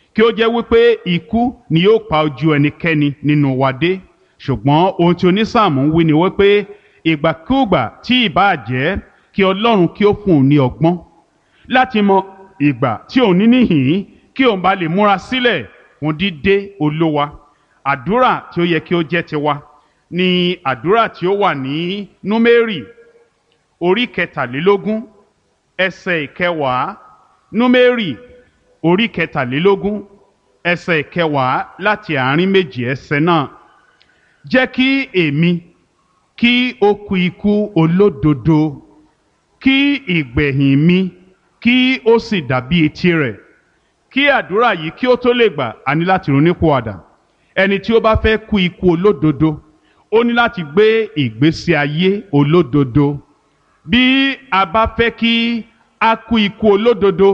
kí ó jẹ́ wípé ikú ni yóò pa ojú ẹnikẹ́ni nínú wa dé. Ṣùgbọ́n ohun tí onísáàmù ń wí ni wípé ìgbàkúùgbà tí ìbáà jẹ́ kí Ọlọ́run kí ó fún un ní ọgbọ́n láti mọ ìgbà tí òun ní níhìn-ín kí òun bá lè múra sílẹ̀ fún dídé Olúwa. Àdúrà tí ó yẹ kí ó jẹ́ tiwa ni àdúrà tí ó wà ní Númérì orí kẹtàlélógún ẹsẹ̀ ìkẹwàá. Númérì orí kẹtàlélógún ẹsẹ̀ ìkẹwàá láti àárín méjì ẹsẹ̀ náà. Jẹ́ kí èmi kí ó kú ikú olódodo, kí ìgbẹ̀yìn mi kí ó sì dàbí etí rẹ̀. Kí àdúrà yìí kí ó tó lè gbà, a ní láti ronúpìwàdà. Ẹni tí ó bá fẹ́ kú ikú olódodo, ó ní láti gbé ìgbésí ayé olódodo. Bí a bá fẹ́ kí a kú ikú olódodo,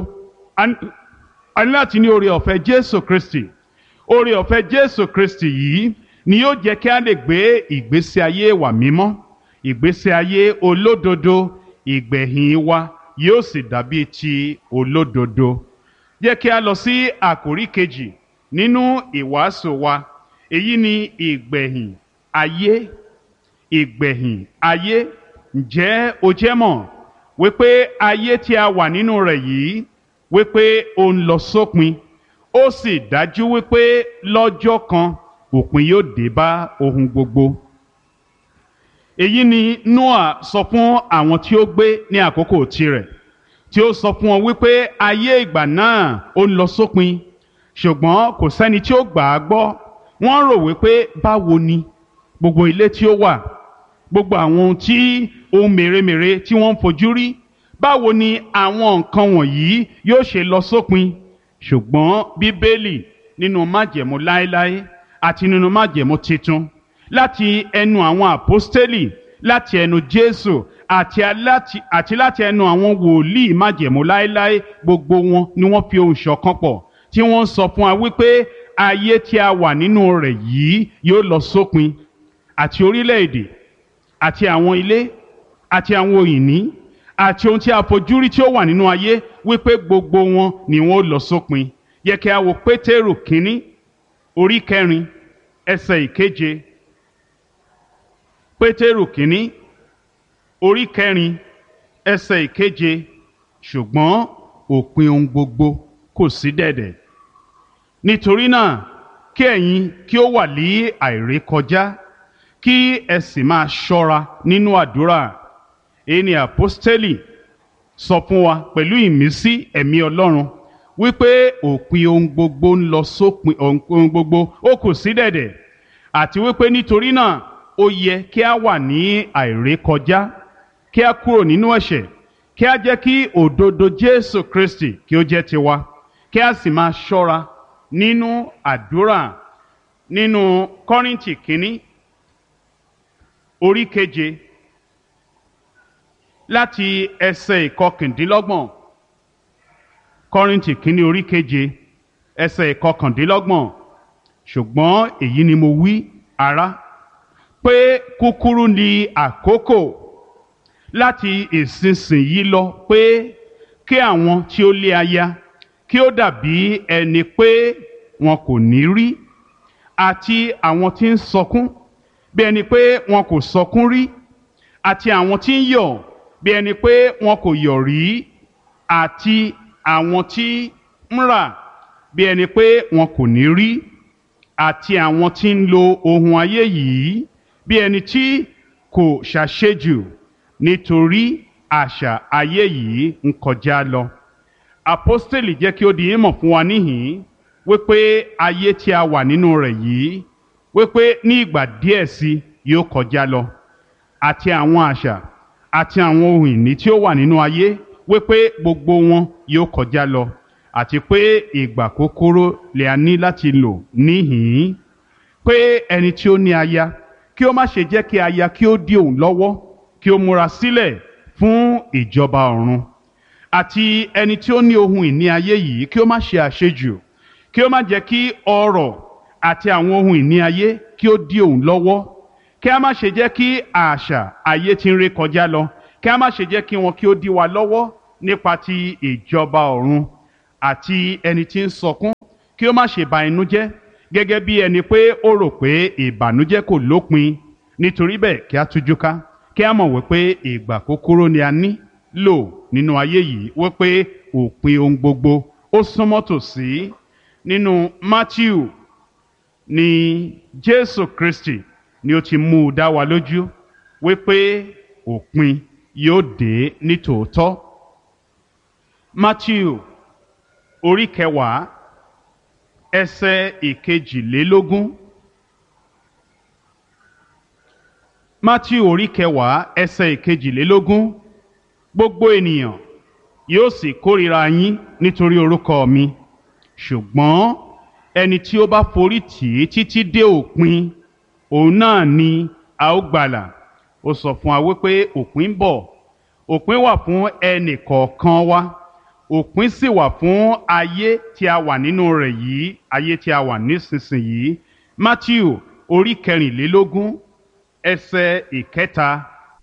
a ní láti ní oore ọ̀fẹ́ Jésù Kristi. Oore ọ̀fẹ́ Jésù Kristi yìí ni yóò jẹ́ kí a lè gbé ìgbésí ayé wa mímọ́, ìgbésí ayé olódodo. Ìgbẹ̀yìn wa yóò sì dàbí ti olódodo. Jẹ́ kí a lọ sí àkòrí kejì nínú ìwàásù wa. Èyí ni ìgbẹ̀yìn ayé. Ìgbẹ̀yìn ayé. Ǹjẹ́ o jẹ́ mọ̀ wípé ayé tí a wà nínú rẹ̀ yìí wípé ó ń lọ sópin, ó sì dájú wípé lọ́jọ́ kan òpin yóò dé bá ohun gbogbo. Èyí ni Nóà sọ fún àwọn tí ó gbé ní àkókò tirẹ̀, tí ó sọ fún wọn wípé ayé ìgbà náà ó ń lọ sópin, ṣùgbọ́n kò sẹ́ni tí ó gbà á gbọ́. Wọ́n rò wípé báwo ni gbogbo ilé tí ó wà, gbogbo àwọn ohun mèremère tí wọ́n ń fojú rí, báwo ni àwọn nǹkan wọ̀nyí yóò ṣe lọ sópin. Ṣùgbọ́n Bíbélì nínú májẹ̀mú láéláé àti nínú májẹ̀mú titun, láti ẹnu àwọn àpọ́stélì, láti ẹnu Jésù àti láti ẹnu àwọn wòlíì májẹ̀mú láéláé, gbogbo wọn ni wọ́n fi ohùn ṣọ̀kan pọ̀ tí wọ́n ń sọ fún wa wípé ayé tí a wà nínú rẹ̀ yìí yóò lọ sópin. Àti orílẹ̀-èdè àti àwọn ilé àti àwọn òyìnbí àti ohun tí a fojú rí tí ó wà nínú ayé, wípé gbogbo wọn ni wọn ó lọ sópin. Yẹ kí a wo Pétérù kínní orí kẹrin ẹsẹ̀ ìkeje. Pétérù kínní orí kẹrin ẹsẹ̀ ìkeje. Ṣùgbọ́n òpin ohun gbogbo kò sí dẹ̀dẹ̀. Nítorí náà kí ẹ̀yin kí ó wà ní àìrékọjá, kí ẹ sì máa ṣọ́ra nínú àdúrà. Èyí ni àpọ́stélì sọ fún wa pẹ̀lú ìmísí ẹ̀mí Ọlọ́run wípé òpin ohun gbogbo ń lọ sópin, ohun gbogbo ó kù sí dẹ̀dẹ̀, àti wípé nítorí náà ó yẹ kí a wà ní àìrékọjá, kí a kúrò nínú ẹ̀ṣẹ̀, kí a jẹ́ kí òdodo Jésù Kristi kí ó jẹ́ tiwa, kí a sì máa ṣọ́ra nínú àdúrà. Nínú Kọ́ríńtì kínní orí keje láti ẹsẹ̀ ìkọkàndínlọ́gbọ̀n. Kọ́ríńtì kínní orí keje ẹsẹ̀ ìkọkàndínlọ́gbọ̀n. Ṣùgbọ́n èyí ni mo wí, ará, pé kúkúrú ni àkókò láti ìsinsìnyí lọ, pé kí àwọn tí ó lé aya kí ó dàbí ẹni pé wọn kò ní rí, àti àwọn tí ń sọkún bí ẹni pé wọn kò sọkún rí, àti àwọn tí ń yọ̀ bí ẹni pé wọn kò yọ̀ rí, àti àwọn tí ń rà bí ẹni pé wọn kò ní rí, àti àwọn tí ń lo ohun ayé yìí bí ẹni tí kò ṣàṣejù, nítorí àṣà ayé yìí ń kọjá lọ. Àpọ́stélì jẹ́ kí ó di ìmọ̀ fún wa níhìn-ín wípé ayé tí a wà nínú rẹ̀ yìí, wípé ní ìgbà díẹ̀ sí yóò kọjá lọ, àti àwọn àṣà àti àwọn ohun ìní tí ó wà nínú ayé, wípé gbogbo wọn yóò kọjá lọ, àti pé ìgbà kúkúrú lè a ní láti lò níhìn-ín. Pé ẹni tí ó ní aya kí ó má ṣe jẹ́ kí aya kí ó dí òun lọ́wọ́, kí ó múra sílẹ̀ fún ìjọba ọ̀run. Àti ẹni tí ó ní ohun ìní ayé yìí kí ó má ṣe àṣejù, kí ó má jẹ́ kí ọrọ̀ àti àwọn ohun ìní ayé kí ó dí òun lọ́wọ́, kí a má ṣe jẹ́ kí àṣà ayé tí ń ré kọjá lọ, kí a má ṣe jẹ́ kí wọn kí ó dí wa lọ́wọ́ nípa ti ìjọba ọ̀run. Àti ẹni tí ń sọkún kí ó má ṣe ba inú jẹ́ gẹ́gẹ́ bí ẹni pé ó rò pé ìbànújẹ́ kò lópin. Nítorí bẹ́ẹ̀ kí a tújú ká, kí a mọ̀ wípé ìgbà kúkúrú ni a ní lò nínú ayé yìí, wípé òpin ohun gbogbo ó súnmọ́ tòsí. Nínú Mátíù ni Jésù Kristi ni ó ti mú dá wa lójú wípé òpin yóò dé ní tòótọ́. Mátíù orí 10 ẹsẹ̀ 22. Mátíù orí 10 ẹsẹ̀ 22. Gbogbo ènìyàn yóò sì kórìíra yín nítorí orúkọ mi, ṣùgbọ́n ẹni tí ó bá forí tì í títí dé òpin, òun náà ni a ó gbàlà. Ó sọ fún wa wípé òpin ń bọ̀. Òpin wà fún ẹnì kọ̀ọ̀kan wa. Òpin sì wà fún ayé tí a wà nínú rẹ̀ yìí, ayé tí a wà nísinsìnyí. Mátíù orí 24 ẹsẹ̀ 3.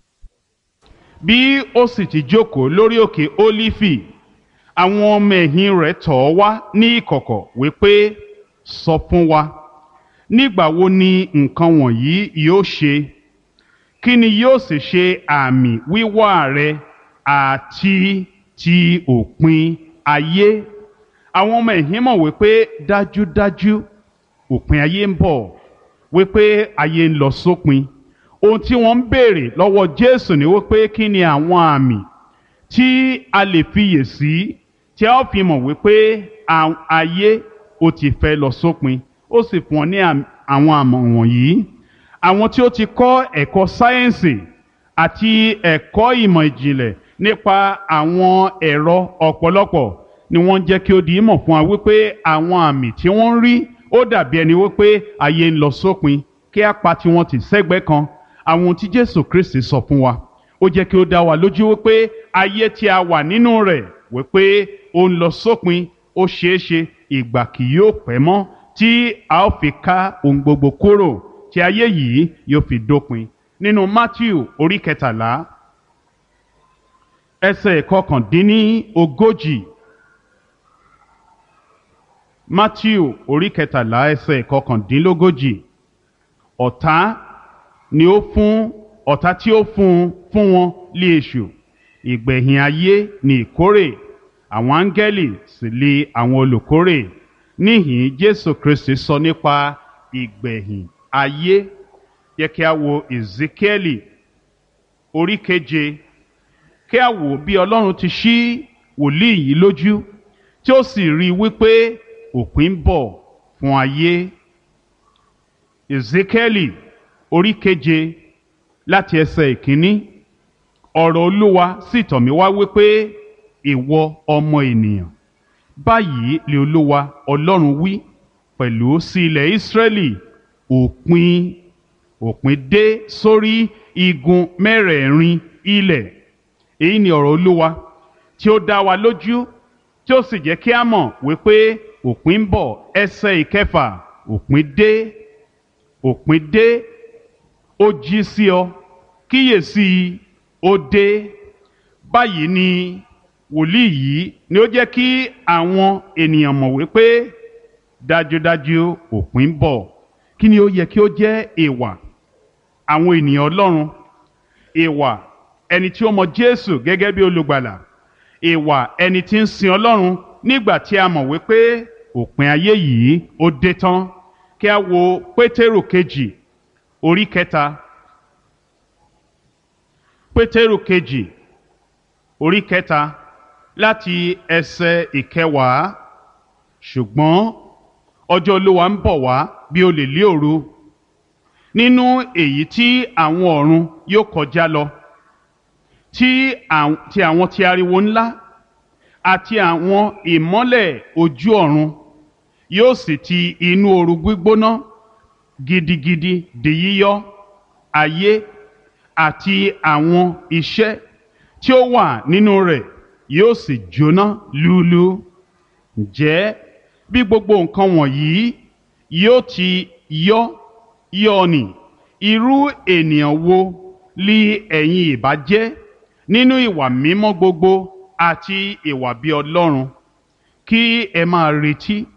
Bí ó sì ti jókòó lórí òkè Ólífì, àwọn ọmọ ẹ̀yìn rẹ̀ tọ̀ ọ́ wá ní ìkọ̀kọ̀ wípé, sọ fún wa, nígbà wo ni nǹkan wọ̀nyí yóò ṣe? Kí ni yóò sì ṣe àmì wíwá rẹ àti ti òpin ayé? Àwọn ọmọ ẹ̀yìn mọ̀ wípé dájúdájú òpin ayé ń bọ̀, wípé ayé ń lọ sópin. Ohun tí wọ́n ń béèrè lọ́wọ́ Jésù ni wípé kí ni àwọn àmì tí a lè fiyè sí tí a ó fi mọ̀ wípé ayé ó ti fẹ́ lọ sópin. Ó sì fún ọ ní àwọn àmọ̀ wọ̀nyí. Àwọn tí ó ti kọ́ ẹ̀kọ́ sáyẹ́ǹsì àti ẹ̀kọ́ ìmọ̀ ìjìnlẹ̀ nípa àwọn ẹ̀rọ ọ̀pọ̀lọpọ̀ ni wọ́n jẹ́ kí ó di ìmọ̀ fún wa wípé àwọn àmì tí wọ́n ń rí ó dàbí ẹni wípé ayé ń lọ sópin. Kí á pa tiwọn tì sẹ́gbẹ́ kan. Àwọn ohun tí Jésù Kristi sọ fún wa, ó jẹ́ kí ó dá wa lójú wípé ayé tí a wà nínú rẹ̀ wípé ó ń lọ sópin. Ó ṣeéṣe ìgbà kì yóò pẹ́ mọ́ tí a ó fi ká ohun gbogbo kúrò, tí ayé yìí yóò fi dópin. Nínú Mátíù orí 13 ẹsẹ̀ 39. Mátíù orí 13 ẹsẹ̀ 39. Ọ̀tá tí ó fún wọn lé èṣù. Ìgbẹ̀yìn ayé ni ìkórè, àwọn áńgẹ́lì sì lé àwọn olùkórè. Níhìn Jésù Kristi sọ nípa ìgbẹ̀yìn ayé. Yẹ kí a wo Èzíkíẹ́lì orí 7. Kí a wò bí Ọlọ́run ti ṣí wòlíì yìí lójú tí ó sì rí wípé òpin ń bọ̀ fún ayé. Èzíkíẹ́lì orí 7 láti ẹsẹ̀ 1. Ọ̀rọ̀ Olúwa sì tọ̀ mí wá wípé, ìwọ ọmọ ènìyàn, báyìí lé Olúwa Ọlọ́run wí pẹ̀lú sí ilẹ̀ Ísírẹ́lì, òpin dé sórí igun mẹ́rẹ̀ẹ̀rin ilẹ̀. Èyí ni ọ̀rọ̀ Olúwa tí ó dá wa lójú, tí ó sì jẹ́ kí a mọ̀ wípé òpin ń bọ̀. Ẹsẹ̀ 6. Òpin dé, ó jí sí ọ, kíyèsí ó dé. Báyìí ni wòlíì yìí ni ó jẹ́ kí àwọn ènìyàn mọ̀ wípé dájúdájú òpin ń bọ̀. Kí ni ó yẹ kí ó jẹ́ ìwà àwọn ènìyàn Ọlọ́run? Ìwà ẹni tí ó mọ Jésù gẹ́gẹ́ bí olùgbàlà. Ìwà ẹni tí ń sin Ọlọ́run nígbà tí a mọ̀ wípé òpin ayé yìí ó dé tán. Kí a wo Pétérù kejì orí 3. Pétérù kejì orí 3 láti ẹsẹ̀ 9. Ṣùgbọ́n ọjọ́ Olúwa ń bọ̀ wá bí olè lé òru, nínú èyí tí àwọn ọ̀run yóò kọjá lọ, tí àwọn ti ariwo ńlá àti àwọn ìmọ́lẹ̀ ojú ọ̀run yóò sì ti inú ooru gbígbóná gidigidi di yíyọ. Ayé àti àwọn iṣẹ́ tí ó wà nínú rẹ̀ yóò sì jóná lúlú. Ǹjẹ́ bí gbogbo nǹkan wọ̀nyí yóò ti yọ ni, irú ènìyàn wo li ẹ̀yin ìbá jẹ́ nínú ìwà mímọ́ gbogbo àti ìwà bí Ọlọ́run? Kí ẹ máa retí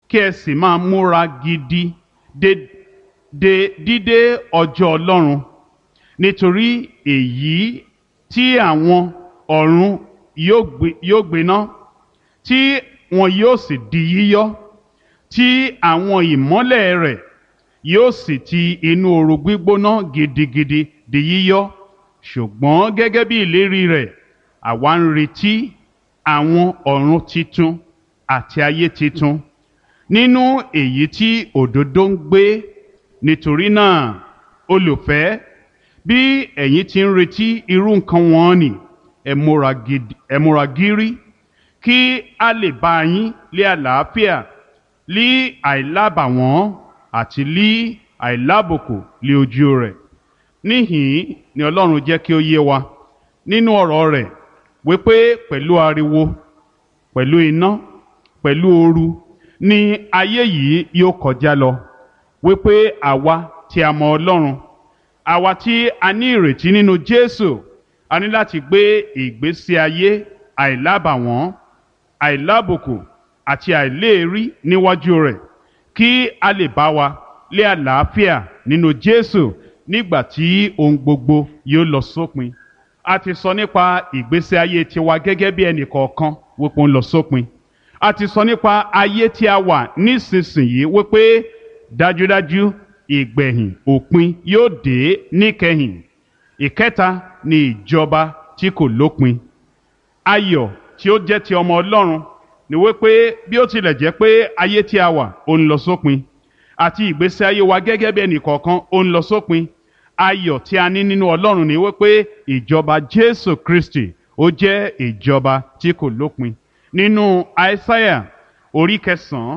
kí ẹ sì máa múra gidi de dídé ọjọ́ Ọlọ́run, nítorí èyí tí àwọn ọ̀run yóò gbiná, tí wọn yóò sì di yíyọ, tí àwọn ìmọ́lẹ̀ rẹ̀ yóò sì ti inú ooru gbígbóná gidigidi di yíyọ. Ṣùgbọ́n gẹ́gẹ́ bí ìlérí rẹ̀, àwa ń retí àwọn ọ̀run titun àti ayé titun, nínú èyí tí òdodo ń gbé. Nítorí náà, olùfẹ́, bí ẹ̀yin ti ń retí irú nǹkan wọ̀nnì, ẹ múra gírí, kí a lè bá yín lé àlàáfíà, lí àìlábàwọ́n àti lí àìlábùkù lé ojú rẹ̀. Níhìn ni Ọlọ́run jẹ́ kí ó yé wa nínú ọ̀rọ̀ rẹ̀ wípé pẹ̀lú ariwo, pẹ̀lú iná, pẹ̀lú ooru ni ayé yìí yóò kọjá lọ, wípé àwa tí a mọ Ọlọ́run, àwa tí a ní ìrètí nínú Jésù, a ní láti gbé ìgbésí ayé àìlábàwọ́n, àìlábùkù àti àìléèrí níwájú rẹ̀, kí a lè bá wa lé àlàáfíà nínú Jésù nígbà tí ohun gbogbo yóò lọ sópin. A ti sọ nípa ìgbésí ayé tiwa gẹ́gẹ́ bí ẹnì kọ̀ọ̀kan wípé ó ń lọ sópin. A ti sọ nípa ayé tí a wà nísinsìnyí wípé dájúdájú ìgbẹ̀yìn, òpin yóò dé níkẹyìn. Ìkẹta ni ìjọba tí kò lópin. Ayọ̀ tí ó jẹ́ ti ọmọ Ọlọ́run ni wípé bí ó tilẹ̀ jẹ́ pé ayé tí a wà ó ń lọ sópin, àti ìgbésí ayé wa gẹ́gẹ́ bí ẹnì kọ̀ọ̀kan ó ń lọ sópin, ayọ̀ tí a ní nínú Ọlọ́run ni wípé ìjọba Jésù Kristi ó jẹ́ ìjọba tí kò lópin. Nínú Aísáyà orí 9,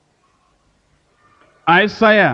Aísáyà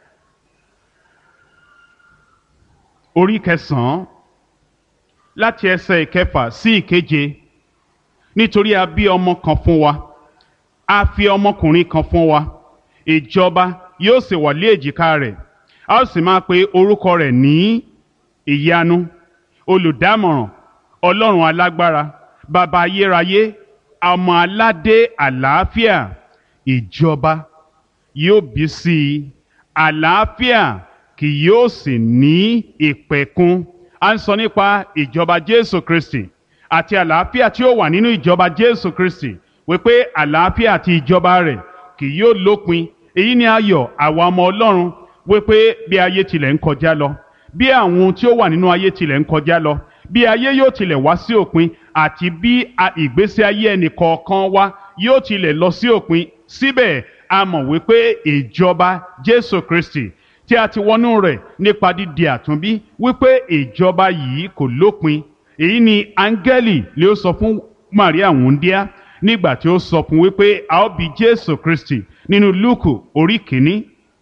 orí 9 láti ẹsẹ̀ 6 sí 7. Nítorí a bí ọmọ kan fún wa, a fi ọmọkùnrin kan fún wa, ìjọba yóò sì wà lé èjìká rẹ̀. A ó sì máa pe orúkọ rẹ̀ ní Ìyanu, Olùdámọ̀ràn, Ọlọ́run alágbára, Baba ayérayé, Ọmọ aládé àlàáfíà. Ìjọba yóò bí sí i, àlàáfíà kì yóò sì ní ìpẹ̀kun. A ń sọ nípa ìjọba Jésù Kristi àti àlàáfíà tí ó wà nínú ìjọba Jésù Kristi, wípé àlàáfíà àti ìjọba rẹ̀ kì yóò lópin. Èyí ni ayọ̀ àwa ọmọ Ọlọ́run, wípé bí ayé tilẹ̀ ń kọjá lọ, bí àwọn ohun tí ó wà nínú ayé tilẹ̀ ń kọjá lọ, bí ayé yóò tilẹ̀ wá sí òpin, àti bí ìgbésí ayé ẹnì kọ̀ọ̀kan wa yóò tilẹ̀ lọ sí òpin, síbẹ̀ a mọ̀ wípé ìjọba Jésù Kristi tí a ti wọnú rẹ̀ nípa dídi àtúnbí, wípé ìjọba yìí kò lópin. Èyí ni áńgẹ́lì lè ó sọ fún Màríà wúńdíá nígbà tí ó sọ fún wípé a ó bí Jésù Kristi nínú Lúùkù orí 1.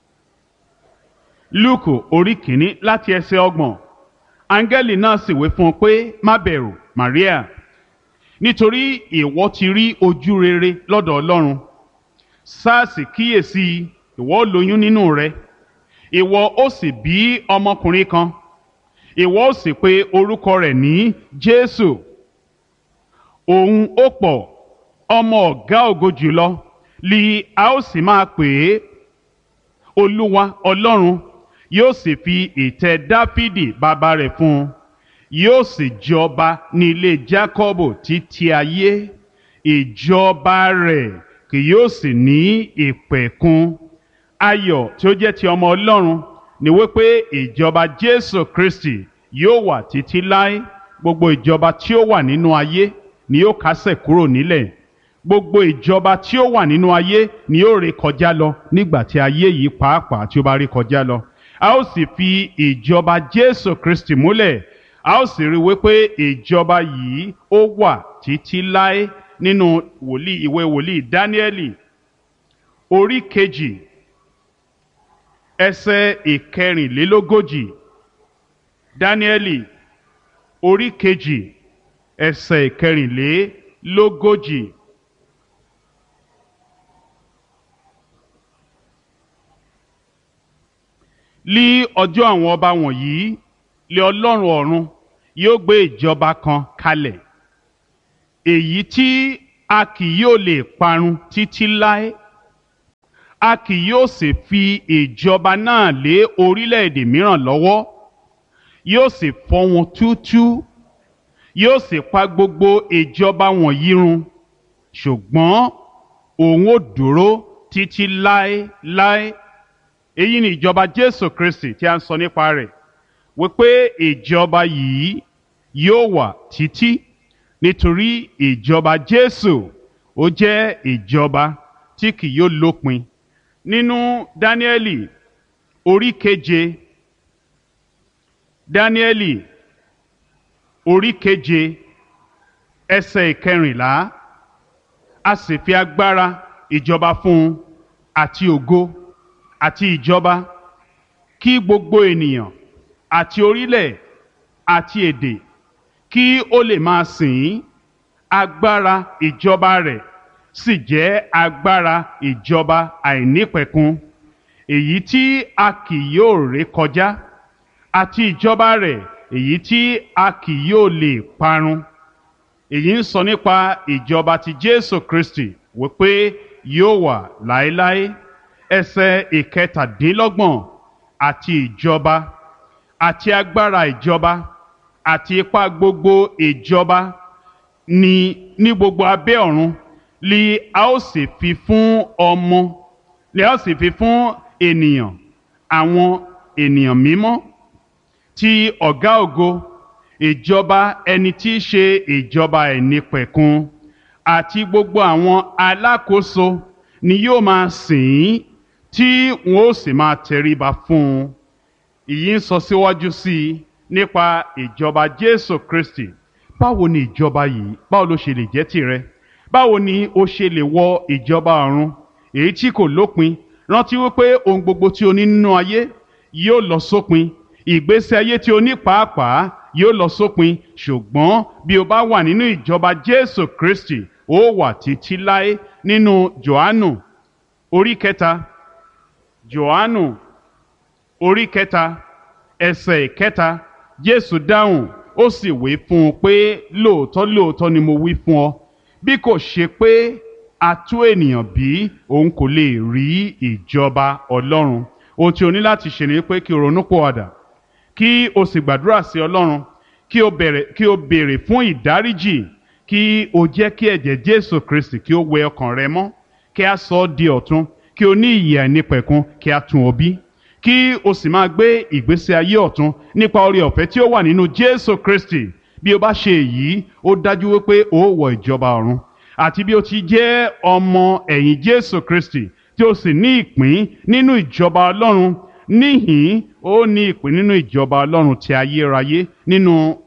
Lúùkù orí 1 láti ẹsẹ̀ 30. Áńgẹ́lì náà sì wí fún un pé, má bẹ̀rù Màríà, nítorí ìwọ ti rí ojú rere lọ́dọ̀ Ọlọ́run. Sáàsì kíyèsí, ìwọ ó lóyún nínú rẹ, ìwọ ó sì bí ọmọkùnrin kan, ìwọ ó sì pe orúkọ rẹ̀ ní Jésù. Òun ó pọ̀, ọmọ ọ̀gá ògo jùlọ li a ó sì máa pè é. Olúwa Ọlọ́run yóò sì fi ìtẹ́ Dáfídì bàbá rẹ̀ fún un, yóò sì jọba ní ilé Jákọ́bù títí ayé. Ìjọba rẹ̀ kì yóò sì ní ìpẹ̀kun. Ayọ̀ tí ó jẹ́ ti ọmọ Ọlọ́run ni wípé ìjọba Jésù Kristi yóò wà títí láé. Gbogbo ìjọba tí ó wà nínú ayé ni yóò kásẹ̀ kúrò nílẹ̀. Gbogbo ìjọba tí ó wà nínú ayé ni yóò ré kọjá lọ nígbà tí ayé yìí pàápàá tí ó bá ré kọjá lọ. A ó sì fi ìjọba Jésù Kristi múlẹ̀. A ó sì rí wípé ìjọba yìí ó wà títí láé. Nínú ìwé wòlíì Dáníẹ́lì orí 2 ẹsẹ̀ 34. Dáníẹ́lì orí 2 ẹsẹ̀ 34. Lí ọjọ́ àwọn ọba wọ̀nyí, lé Ọlọ́run ọ̀run yóò gbé ìjọba kan kalẹ̀, èyí tí a kì yóò lè parun títí láé. a kì yóò sì fi ìjọba náà lé orílẹ̀-èdè mìíràn lọ́wọ́, yóò sì fọ́ wọn túútúú, yóò sì pa gbogbo ìjọba wọ̀nyí run, ṣùgbọ́n òun ó dúró títí láéláé. Èyí ni ìjọba Jésù Kristi tí a ń sọ nípa rẹ̀, wípé ìjọba yìí yóò wà títí, nítorí ìjọba Jésù ó jẹ́ ìjọba tí kì yóò lópin. Nínú Dáníẹ́lì orí keje, Dáníẹ́lì orí keje ẹsẹ̀ ìkẹrìnlá, a sì fi agbára ìjọba fún un àti ògo àti ìjọba, kí gbogbo ènìyàn àti orílẹ̀ àti èdè kí ó lè máa sìn ín. Agbára ìjọba rẹ̀ sì jẹ́ agbára ìjọba àìnípẹ̀kun, èyí tí a kì yóò ré kọjá, àti ìjọba rẹ̀ èyí tí a kì yóò lè parun. Èyí ń sọ nípa ìjọba ti Jésù Kristi, wípé yóò wà láéláé. Ẹsẹ̀ ìkẹtàdínlọ́gbọ̀n, àti ìjọba àti agbára ìjọba àti ipá gbogbo ìjọba ní gbogbo abẹ́ ọ̀run li a ó sì fi fún ọmọ, li a ó sì fi fún ènìyàn, àwọn ènìyàn mímọ́ ti ọ̀gá ògo, ìjọba ẹni tí í ṣe ìjọba àìnípẹ̀kun, àti gbogbo àwọn alákòóso ni yóò máa sìn ín, tí wọn ó sì máa tẹríba fún un. Èyí ń sọ síwájú sí i nípa ìjọba Jésù Kristi. Báwo ni ìjọba yìí, báwo ló ṣe lè jẹ́ tìrẹ? Báwo ni o ṣe lè wọ ìjọba ọ̀run èyí tí kò lópin? Rántí wípé ohun gbogbo tí o ní nínú ayé yóò lọ sópin, ìgbésí ayé tí o ní pàápàá yóò lọ sópin, ṣùgbọ́n bí o bá wà nínú ìjọba Jésù Kristi, ó wà títí láé. Nínú Jòhánù orí kẹta, Jòhánù orí kẹta ẹsẹ̀ ìkẹta, Jésù dáhùn ó sì wí fún un pé, lóòótọ́ lóòótọ́ ni mo wí fún ọ, bí kò ṣe pé a tú ènìyàn bí, òun kò lè rí ìjọba Ọlọ́run. Ohun tí o ní láti ṣe ni pé kí o ronúpìwàdà, kí o sì gbàdúrà sí Ọlọ́run, kí o béèrè fún ìdáríjì, kí o jẹ́ kí ẹ̀jẹ̀ Jésù Kristi kí ó wẹ ọkàn rẹ mọ́, kí a sọ ọ́ di ọ̀tun, kí o ní ìyè àìnípẹ̀kun, kí a tún ọ bí, kí o sì máa gbé ìgbésí ayé ọ̀tun nípa oore ọ̀fẹ́ tí ó wà nínú Jésù Kristi. Bí o bá ṣe èyí, ó dájú wípé o ó wọ ìjọba ọ̀run. Àti bí o ti jẹ́ ọmọ ẹ̀yìn Jésù Kristi tí o sì ní ìpín nínú ìjọba Ọlọ́run, níhìn ó ní ìpín nínú ìjọba Ọlọ́run ti ayérayé. Nínú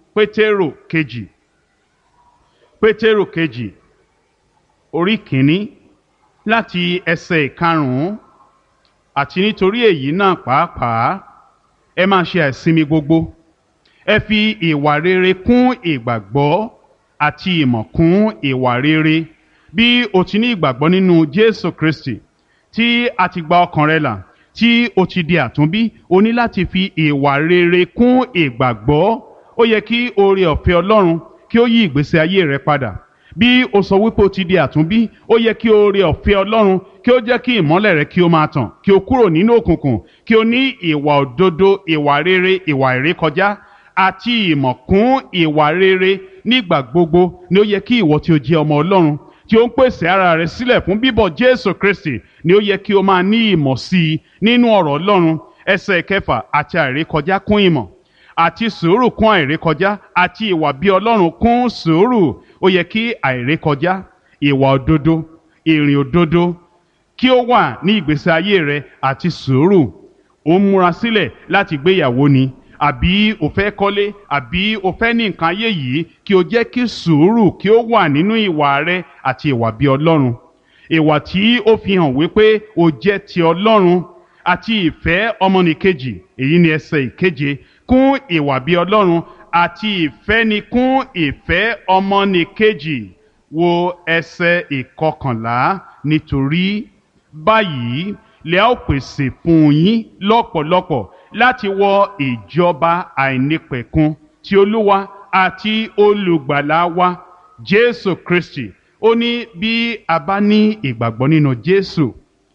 Pétérù kejì orí kìíní láti ẹsẹ̀ ìkarùn-ún, àti nítorí èyí náà pàápàá ẹ máa ṣe àìsinmi gbogbo, ẹ fi ìwà rere kún ìgbàgbọ́, àti ìmọ̀ kún ìwà rere. Bí o ti ní ìgbàgbọ́ nínú Jésù Kristi, tí a ti gba ọkàn rẹ là, tí o ti di àtúnbí, o ní láti fi ìwà rere kún ìgbàgbọ́. Ó yẹ kí oore ọ̀fẹ́ Ọlọ́run kí ó yí ìgbésí ayé rẹ padà. Bí o sọ wípé o ti di àtúnbí, ó yẹ kí oore ọ̀fẹ́ Ọlọ́run kí ó jẹ́ kí ìmọ́lẹ̀ rẹ kí ó máa tàn, kí o kúrò nínú òkùnkùn, kí o ní ìwà òdodo, ìwà rere, ìwà ìrékọjá àti ìmọ̀ kún ìwà rere. Nígbà gbogbo ni ó yẹ kí ìwọ tí o jẹ́ ọmọ Ọlọ́run, tí ó ń pèsè ara rẹ sílẹ̀ fún bíbọ̀ Jésù Kristi, ni ó yẹ kí o máa ní ìmọ̀ sí i nínú ọ̀rọ̀ Ọlọ́run. Ẹsẹ̀ kẹfà, àti àìrékọjá kún ìmọ̀, àti sùúrù kún àìrékọjá, àti ìwà bí Ọlọ́run kún sùúrù. Ó yẹ kí àìrékọjá, ìwà òdodo, ìrìn òdodo kí ó wà ní ìgbésí ayé rẹ, àti sùúrù. Ó ń múra sílẹ̀ láti gbéyàwó ni, àbí o fẹ́ kọ́lé, àbí o fẹ́ ní nǹkan ayé yìí, kí o jẹ́ kí sùúrù kí ó wà nínú ìwà rẹ àti ìwà bí Ọlọ́run. Ìwà tí ó fi hàn wípé o jẹ́ ti Ọlọ́run, àti ìfẹ́ ọmọnìkejì. Èyí ni ẹsẹ̀ ìkeje, kún ìwà bí Ọlọ́run, àti ìfẹ́ ni kún ìfẹ́ ọmọnìkejì. Wo ẹsẹ̀ ìkọkànlá, nítorí báyìí lè ó pèsè fún yín lọ́pọ̀lọpọ̀ láti wọ ìjọba àìnípẹ̀kun ti Olúwa àti olùgbàlà wa Jésù Kristi. Ó ní bí a bá ní ìgbàgbọ́ nínú Jésù,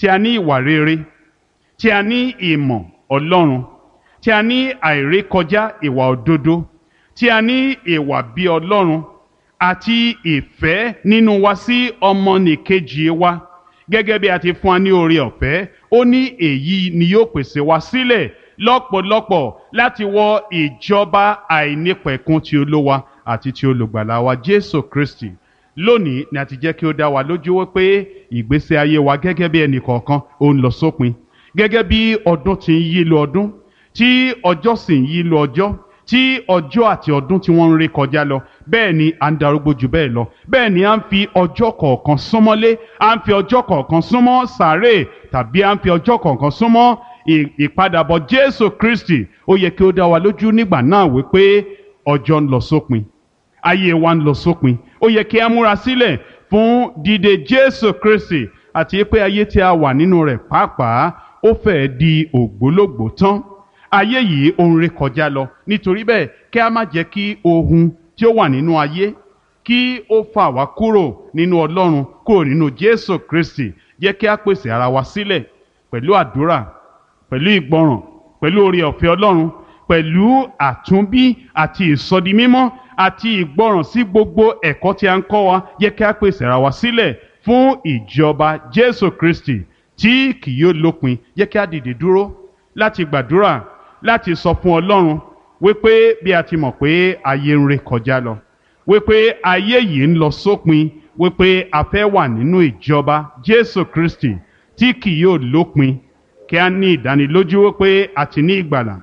tí a ní ìwà rere, tí a ní ìmọ̀ Ọlọ́run, tí a ní àìrékọjá ìwà òdodo, tí a ní ìwà bí Ọlọ́run àti ìfẹ́ nínú wa sí ọmọnìkejì wa gẹ́gẹ́ bí a ti fún wa ní oore ọ̀fẹ́. Ó ní èyí ni yóò pèsè wa sílẹ̀ lọ́pọ̀lọpọ̀ láti wọ ìjọba àìnípẹ̀kun ti Olúwa àti ti olùgbàlà wa Jésù Kristi. Lónìí ni a ti jẹ́ kí ó dá wa lójú wípé ìgbésí ayé wa gẹ́gẹ́ bí ẹnì kọ̀ọ̀kan ó ń lọ sópin. Gẹ́gẹ́ bí ọdún ti ń yí lọ ọdún, tí ọjọ́ sì ń yí lọ ọjọ́, tí ọjọ́ àti ọdún tí wọ́n ń ré kọjá lọ, bẹ́ẹ̀ ni à ń darúgbó jù bẹ́ẹ̀ lọ. Bẹ́ẹ̀ ni à ń fi ọjọ́ kọ̀ọ̀kan súnmọ́lé, à ń fi ọjọ́ kọ̀ọ̀kan súnmọ́ sàréè, tàbí à ń fi ọjọ́ kọ̀ọ̀kan súnmọ́ ìpadàbọ̀ Jésù Kristi. Ó yẹ kí ó dá wa lójú nígbà náà wípé ọjọ́ ń lọ sópin, ayé wa ń lọ sópin. Ó yẹ kí a múra sílẹ̀ fún dídé Jésù Kristi, àti pé ayé tí a wà nínú rẹ̀ pàápàá ó fẹ́ẹ̀ di ògbólógbòó tán. Ayé yìí ó ń ré kọjá lọ. Nítorí bẹ́ẹ̀ kí a má jẹ́ kí ohun tí ó wà nínú ayé kí ó fà wá kúrò nínú Ọlọ́run, kúrò nínú Jésù Kristi. Jẹ́ kí a pèsè ara wa sílẹ̀ pẹ̀lú àdúrà, pẹ̀lú ìgbọràn, pẹ̀lú oore ọ̀fẹ́ Ọlọ́run, pẹ̀lú àtúnbí àti ìsọdimímọ́ àti ìgbọràn sí gbogbo ẹ̀kọ́ tí a ń kọ́ wa. Jẹ́ kí a pèsè ara wa sílẹ̀ fún ìjọba Jésù Kristi tí kì yóò lópin. Jẹ́ kí a dìde dúró láti gbàdúrà, láti sọ fún Ọlọ́run wípé bí a ti mọ̀ pé ayé ń ré kọjá lọ, wípé ayé yìí ń lọ sópin, wípé a fẹ́ wà nínú ìjọba Jésù Kristi tí kì yóò lópin. Kí a ní ìdánilójú wípé a ti ní ìgbàlà.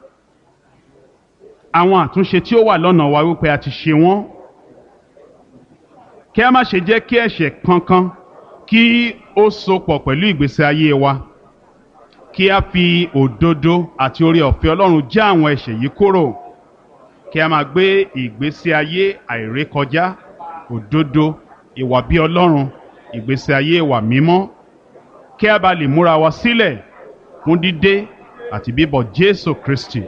Àwọn àtúnṣe tí ó wà lọ́nà wa wípé a ti ṣe wọ́n. Kí a má ṣe jẹ́ kí ẹ̀ṣẹ̀ kankan kí ó sopọ̀ pẹ̀lú ìgbésí ayé wa. Kí a fi òdodo àti oore ọ̀fẹ́ Ọlọ́run já àwọn ẹ̀ṣẹ̀ yìí kúrò. Kí a máa gbé ìgbésí ayé àìrékọjá, òdodo, ìwà bí Ọlọ́run, ìgbésí ayé ìwà mímọ́. Kí a bá lè múra wa sílẹ̀ fún dídé àti bíbọ̀ Jésù Kristi.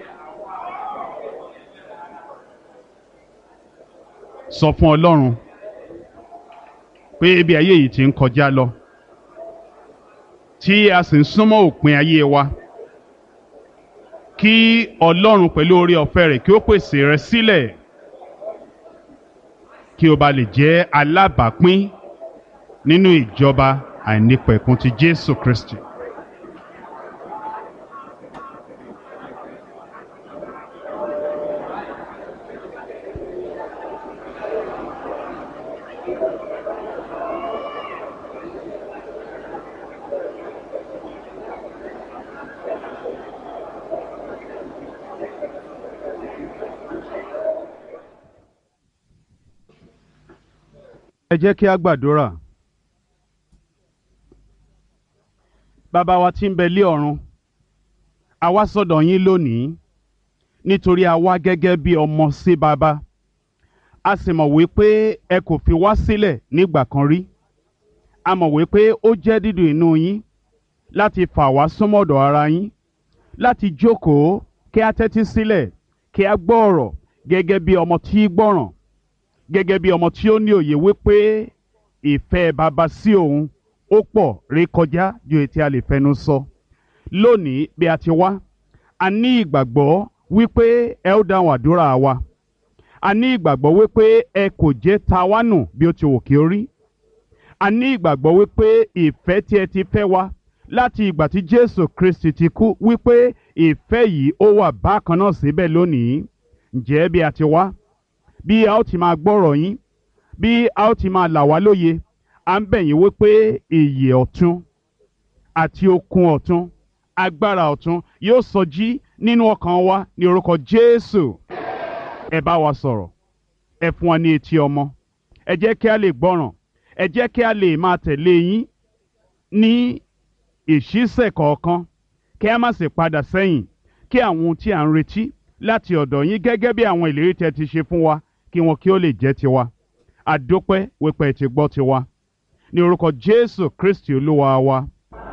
Sọ fún Ọlọ́run pé bí ayé yìí ti ń kọjá lọ, tí a sì ń súnmọ́ òpin ayé wa, kí Ọlọ́run pẹ̀lú oore ọ̀fẹ́ rẹ̀ kí ó pèsè rẹ sílẹ̀, kí o bá lè jẹ́ alábàápín nínú ìjọba àìnípẹ̀kun ti Jésù Kristi. Ẹ jẹ́ kí a gbàdúrà. Bàbá wa tí ń bẹ lé ọ̀run, a wá sọ́dọ̀ yín lónìí nítorí a wá gẹ́gẹ́ bí ọmọ sí bàbá. A sì mọ̀ wípé ẹ kò fi wá sílẹ̀ nígbà kan rí. A mọ̀ wípé ó jẹ́ dídùn inú yín láti fà wá súnmọ́dọ̀ ara yín, láti jókòó kí a tẹ́tí sílẹ̀, kí a gbọ́ ọ̀rọ̀ gẹ́gẹ́ bí ọmọ tí gbọ́ràn, gẹ́gẹ́ bí ọmọ tí ó ní òye wípé ìfẹ́ bàbá sí òun ó pọ̀ rékọjá ju èyí tí a lè fẹnu sọ. Lónìí bí a ti wá, a ní ìgbàgbọ́ wípé ẹ ó dáhùn àdúrà wa. A ní ìgbàgbọ́ wípé ẹ kò jẹ́ ta wá nù bí ó ti wù kí ó rí. A ní ìgbàgbọ́ wípé ìfẹ́ tí ẹ ti fẹ́ wa láti ìgbà tí Jésù Kristi ti kú, wípé ìfẹ́ yìí ó wà bákan náà síbẹ̀ lónìí. Ǹjẹ́ bí a ti wá, bí a ó ti máa gbọ́rọ̀ yín, bí a ó ti máa là wá lóye, à ń bẹ̀ yín wípé ìyè ọ̀tun àti okun ọ̀tun, agbára ọ̀tun yóò sọjí nínú ọkàn wa ní orúkọ Jésù. Ẹ bá wa sọ̀rọ̀, ẹ fún wa ní etí ọmọ, ẹ jẹ́ kí a lè gbọ́ràn, ẹ jẹ́ kí a lè máa tẹ̀lé yín ní ìṣísẹ̀ kọ̀ọ̀kan, kí a má sì padà sẹ́yìn, kí àwọn ohun tí à ń retí láti ọ̀dọ̀ yín gẹ́gẹ́ bí àwọn ìlérí tẹ́ ti ṣe fún wa, kí wọn kí ó lè jẹ́ tiwa. Àdópẹ́ wípé ẹ ti gbọ́ tiwa. Ní orúkọ Jésù Kristi Olúwa wa.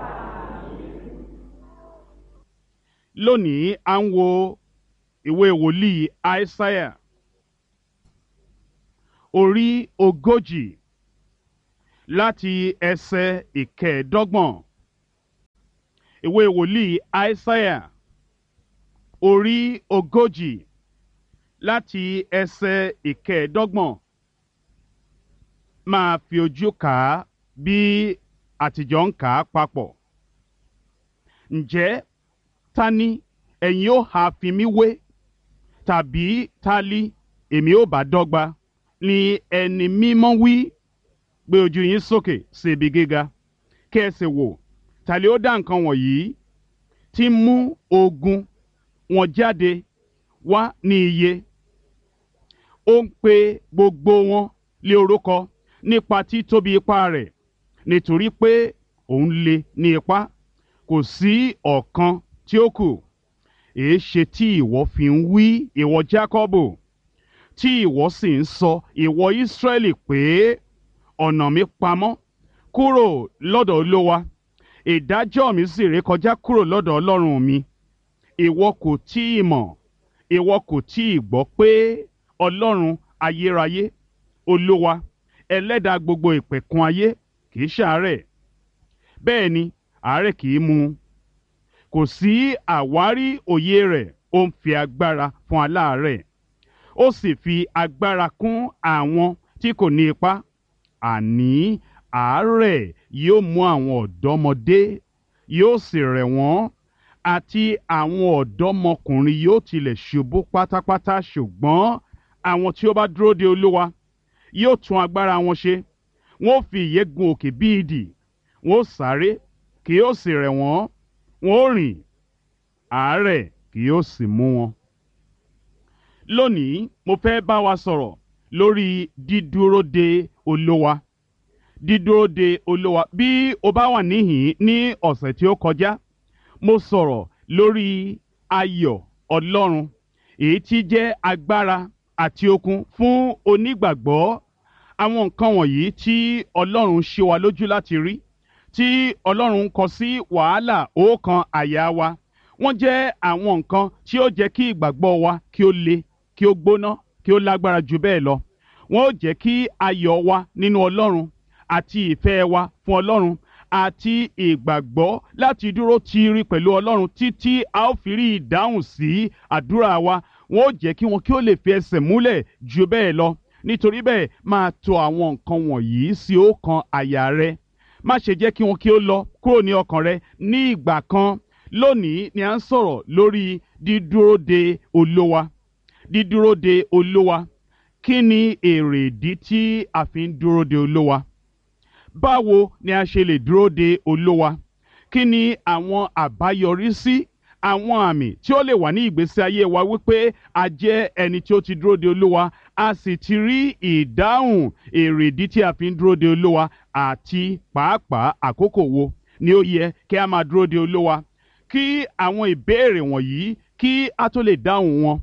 Lónìí à ń wo ìwé wòlíì Aísáyà orí 40 láti ẹsẹ̀ ìkẹẹ̀ẹ́dọ́gbọ̀n ìwé wòlíì Aísáyà orí 40 láti ẹsẹ̀ ìkẹẹ̀ẹ́dọ́gbọ̀n. Máa fi ojú kà á bí àtijọ́ ń kà á papọ̀. Ǹjẹ́ ta ni ẹ̀yin ó ha fi mí wé? Tàbí ta li èmi ó bá dọ́gba? Ni ẹni mímọ́ wí. Gbé ojú yín sókè sí ibi gíga, kí ẹ sì wò, ta li ó dá nǹkan wọ̀nyí, tí ń mú ogun wọn jáde wá ní iye. Ó ń pe gbogbo wọn lé orúkọ nípa títóbi ipá rẹ̀, nítorí pé òun le ní ipá, kò sí ọ̀kan tí ó kù. Èéṣe tí ìwọ fi ń wí, ìwọ Jákọ́bù, tí ìwọ sì ń sọ, ìwọ Ísírẹ́lì, pé ọ̀nà mi pamọ́ kúrò lọ́dọ̀ Olúwa, ìdájọ́ mi sì rékọjá kúrò lọ́dọ̀ Ọlọ́run mi? Ìwọ kò tí ì mọ̀, ìwọ kò tí ì gbọ́ pé Ọlọ́run ayérayé, Olúwa, ẹlẹ́dàá gbogbo ìpẹ̀kun ayé, kì í ṣàárẹ̀, bẹ́ẹ̀ ni àárẹ̀ kì í mú un. Kò sí àwárí òye rẹ̀. Ó ń fi agbára fún aláàárẹ̀, ó sì fi agbára kún àwọn tí kò ní ipá. Àní àárẹ̀ yóò mú àwọn ọ̀dọ́mọdé, yóò sì rẹ̀ wọ́n, àti àwọn ọ̀dọ́mọkùnrin yóò tilẹ̀ ṣubú pátápátá. Ṣùgbọ́n àwọn tí ó bá dúró de Olúwa yóò tún agbára wọn ṣe. Wọ́n ó fi ìyẹ́ gun òkè bí idì, wọ́n ó sáré, kì yóò sì rẹ̀ wọ́n, wọ́n ó rìn, àárẹ̀ kì yóò sì mú wọn. Lónìí mo fẹ́ bá wa sọ̀rọ̀ lórí dídúró de Olúwa. Dídúró de Olúwa. Bí o bá wà níhìn ní ọ̀sẹ̀ tí ó kọjá, mo sọ̀rọ̀ lórí ayọ̀ Ọlọ́run, èyí tí jẹ́ agbára àti okun fún onígbàgbọ́. Àwọn nǹkan wọ̀nyí tí Ọlọ́run ṣe wa lójú láti rí, tí Ọlọ́run ń kọ sí wàhálà ọkàn àyà wa, wọ́n jẹ́ àwọn nǹkan tí ó jẹ́ kí ìgbàgbọ́ wa kí ó le, kí ó gbóná, kí ó lágbára jù bẹ́ẹ̀ lọ. Wọ́n ó jẹ́ kí ayọ̀ wa nínú Ọlọ́run àti ìfẹ́ wa fún Ọlọ́run àti ìgbàgbọ́ láti dúró tiiri pẹ̀lú Ọlọ́run títí a ó fi rí ìdáhùn sí àdúrà wa. Wọ́n ó jẹ́ kí wọn kí ó lè fi ẹsẹ̀ múlẹ̀ jù bẹ́ẹ̀ lọ. Nítorí bẹ́ẹ̀, máa tò àwọn nǹkan wọ̀nyí sí ọkàn àyà rẹ. Má ṣe jẹ́ kí wọn kí ó lọ kúrò ní ọkàn rẹ ní ìgbà kan. Lónìí ni à ń sọ̀rọ̀ lórí dídúró de Olúwa. Dídúró de Olúwa. Kí ni èrè ìdí tí a fi ń dúró de Olúwa? Báwo ni a ṣe lè dúró de Olúwa? Kí ni àwọn àbáyọrísí, àwọn àmì tí ó lè wà ní ìgbésí ayé wa wípé a jẹ́ ẹni tí ó ti dúró de Olúwa, a sì ti rí ìdáhùn èrèdí tí a fi ń dúró de Olúwa, àti pàápàá àkókò wo ni ó yẹ kí a máa dúró de Olúwa? Kí àwọn ìbéèrè wọ̀nyí kí a tó lè dáhùn wọn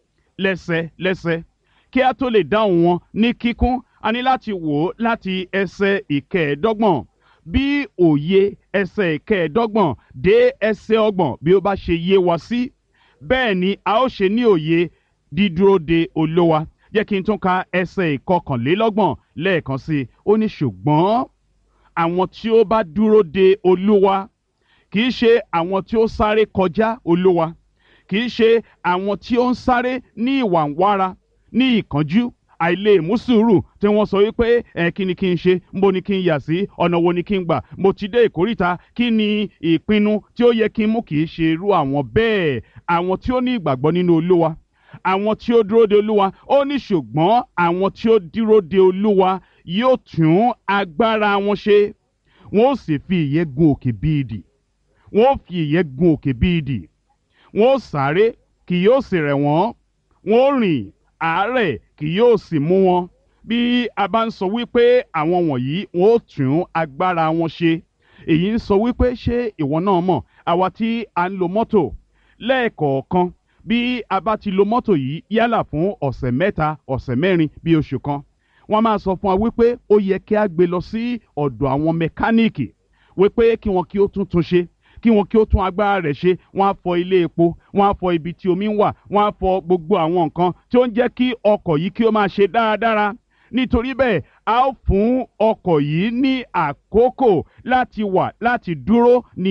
lẹ́sẹlẹ́sẹ, kí a tó lè dáhùn wọn ní kíkún, a ní láti wò ó láti ẹsẹ̀ ìkẹẹ̀ẹ́dọ́gbọ̀n. Bí òye ẹsẹ̀ ìkẹẹ̀ẹ́dọ́gbọ̀n dé ẹsẹ̀ ọgbọ̀n bí ó bá ṣe yé wa sí, bẹ́ẹ̀ ni a ó ṣe ní òye dídúró de Olúwa. Jẹ́ kí n tún ka ẹsẹ̀ ìkọkànlélọ́gbọ̀n lẹ́ẹ̀kan sí i. Ó ní ṣùgbọ́n àwọn tí ó bá dúró de Olúwa kì í ṣe àwọn tí ó sáré kọjá Olúwa, kì í ṣe àwọn tí ó ń sáré ní ìwàǹwara, ní ìkánjú, àìlè mú sùúrù, tí wọ́n sọ wípé kí ni kí n ṣe, níbo ni kí n yà sí, ọ̀nà wo ni kí n gbà, mo ti dé ìkóríta, kí ni ìpinnu tí ó yẹ kí n mú? Kì í ṣe irú àwọn bẹ́ẹ̀. Àwọn tí ó ní ìgbàgbọ́ nínú Olúwa, àwọn tí ó dúró de Olúwa. Ó ní ṣùgbọ́n àwọn tí ó dúró de Olúwa yóò tún agbára wọn ṣe, wọn ó sì fi ìyẹ́ gun òkè bí idì, wọn ó fi ìyẹ́ gun òkè bí idì, wọn ó sáré, kì yóò sì rẹ̀ wọ́n, wọn ó rìn, àárẹ̀ kì yóò sì mú wọn. Bí a bá ń sọ wípé àwọn wọ̀nyí wọn ó tún agbára wọn ṣe, èyí ń sọ wípé ṣé ìwọ náà mọ̀, àwa tí a ń lo mọ́tò lẹ́ẹ̀kọ̀ọ̀kan, bí a bá ti lo mọ́tò yìí yálà fún ọ̀sẹ̀ mẹ́ta, ọ̀sẹ̀ mẹ́rin, bí oṣù kan, wọ́n máa sọ fún wa wípé ó yẹ kí a gbé lọ sí ọ̀dọ̀ àwọn mẹkáníìkì wípé kí wọn kí ó tún ṣe, kí wọn kí ó tún agbára rẹ̀ ṣe. Wọ́n á fọ ilé epo, wọ́n á fọ ibi tí omi ń wà, wọ́n á fọ gbogbo àwọn nǹkan tí ó ń jẹ́ kí ọkọ̀ yìí kí ó máa ṣe dáradára. Nítorí bẹ́ẹ̀, a ó fún ọkọ̀ yìí ní àkókò láti wà, láti dúró ní ilé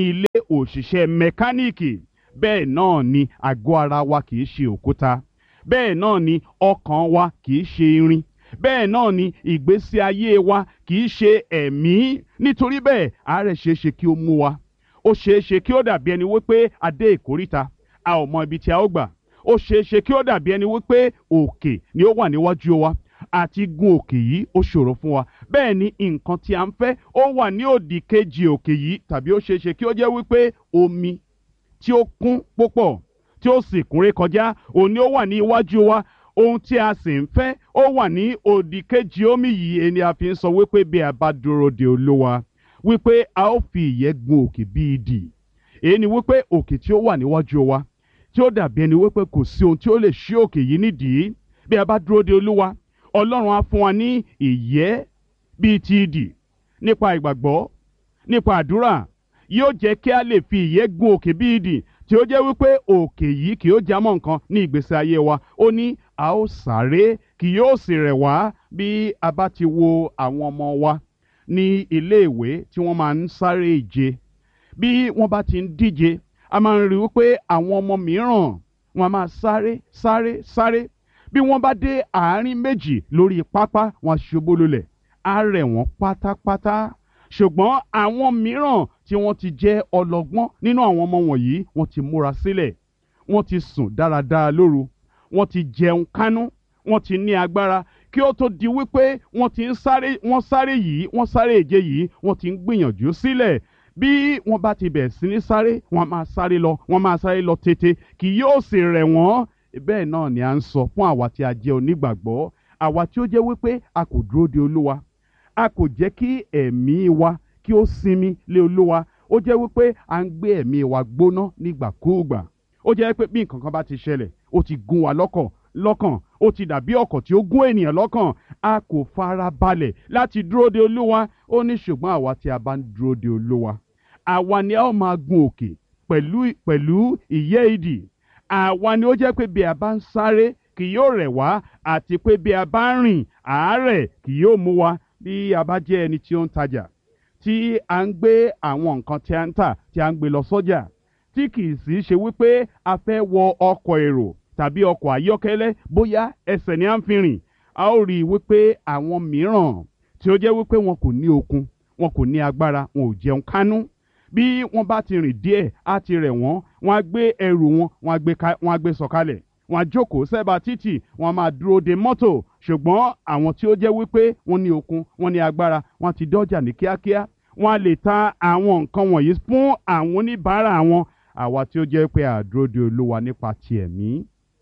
òṣìṣẹ́ mẹkáníìkì. Bẹ́ẹ̀ náà ni àgọ́ ara wa kì í ṣe òkúta. Bẹ́ẹ̀ náà ni ọkàn wa kì í ṣe irin. Bẹ́ẹ̀ náà ni ìgbésí ayé wa kì í ṣe ẹ̀mí. Nítorí bẹ́ẹ̀ àárẹ̀ ṣeéṣe kí ó mú wa. Ó ṣeéṣe kí ó dàbí ẹni wípé a dé ìkóríta, a ò mọ ibi tí a ó gbà. Ó ṣeéṣe kí ó dàbí ẹni wípé òkè ni ó wà níwájú wa, àti gun òkè yìí ó ṣòro fún wa. Bẹ́ẹ̀ ni nǹkan tí a ń fẹ́ ó wà ní òdì kejì òkè yìí, tàbí ó ṣeéṣe kí ó jẹ́ wípé omi tí ó kún púpọ̀ tí ó sì kún rékọjá òun ni ó wà ní iwájú wa. Ohun tí a sì ń fẹ́ ó wà ní òdì kejì omi yìí. Ẹni a fi ń sọ wípé bí a bá dúró de Olúwa wípé a ó fi ìyẹ́ gun òkè bí idì. Èyí ni wípé òkè tí ó wà níwájú wa tí ó dàbí ẹni wípé kò sí ohun tí ó lè ṣí òkè yìí nídìí. Bí a bá dúró de Olúwa, Ọlọ́run á fún wa ní ìyẹ́ bíi ti idì. Nípa ìgbàgbọ́, nípa àdúrà, yóò jẹ́ kí a lè fi ìyẹ́ gun òkè bí idì, tí ó jẹ́ wípé òkè yìí kì yóò jámọ́ nǹkan ní ìgbésí ayé wa. Ó ní a ó sáré kì yóò sì rẹ̀ wá. Bí a bá ti wo àwọn ọmọ wa ní iléèwé tí wọ́n máa ń sáré ìje, bí wọ́n bá ti ń díje, a máa ń rí wípé àwọn ọmọ mìíràn wọ́n máa sáré. Bí wọ́n bá dé àárín méjì lórí pápá, wọ́n ṣubú lulẹ̀, á rẹ̀ wọ́n pátápátá. Ṣùgbọ́n àwọn mìíràn tí wọ́n ti jẹ́ ọlọ́gbọ́n nínú àwọn ọmọ wọ̀nyí, wọ́n ti múra sílẹ̀, wọ́n ti sùn dáradára lóru, wọ́n ti jẹun kánú, wọ́n ti ní agbára kí ó tó di wípé wọ́n sáré ìje yìí, wọ́n ti ń gbìyànjú sílẹ̀. Bí wọ́n bá ti bẹ̀rẹ̀ sí ní sáré, wọ́n máa sáré lọ tètè, kì yóò sì rẹ̀ wọ́n. Bẹ́ẹ̀ náà ni à ń sọ fún àwa tí a jẹ́ onígbàgbọ́, àwa tí ó jẹ́ wípé a kò dúró de Olúwa, a kò jẹ́ kí ẹ̀mí wa kí ó sinmi lé Olúwa. Ó jẹ́ wípé à ń gbé ẹ̀mí wa gbóná nígbàkúùgbà. Ó jẹ́ pé bí nǹkan kan bá ti ṣẹlẹ̀, ó ti gún wa lọ́kàn, ó ti dàbí ọ̀kọ̀ tí ó gún ènìyàn lọ́kàn. A kò fara balẹ̀ láti dúró de Olúwa. Ó ní ṣùgbọ́n àwa tí a bá ń dúró de Olúwa, àwa ni a ó máa gun òkè pẹ̀lú ìyẹ́ idì. Àwa ni ó jẹ́ pé bí a bá ń sáré kì yóò rẹ̀ wá, àti pé bí a bá ń rìn àárẹ̀ kì yóò mú wa. Bí a bá jẹ́ ẹni tí ó ń tajà, tí a ń gbé àwọn nǹkan tí a ń tà tí a ń gbé lọ sọ́jà, tí kì í sì ṣe wípé a fẹ́ wọ ọkọ̀ èrò tàbí ọkọ̀ ayọ́kẹ́lẹ́, bóyá ẹsẹ̀ ni a ń fi rìn, a ó rí i wípé àwọn mìíràn tí ó jẹ́ wípé wọn kò ní okun, wọn kò ní agbára, wọn ò jẹun kánú. Bí wọ́n bá ti rìn díẹ̀, á ti rẹ̀ wọ́n, wọ́n á gbé ẹrù wọn, wọ́n á gbé sọ̀kalẹ̀, wọ́n á jókòó sẹ́bàá títì, wọ́n á máa dúró de mọ́tò. Ṣùgbọ́n àwọn tí ó jẹ́ wípé wọ́n ní okun, wọ́n ní agbára, wọ́n ti dọ́jà ní kíákíá, wọ́n á lè ta àwọn nǹkan wọ̀nyí fún àwọn oníbàárà wọn. Àwa tí ó jẹ́ pé a dúró de Olúwa nípa ti ẹ̀mí,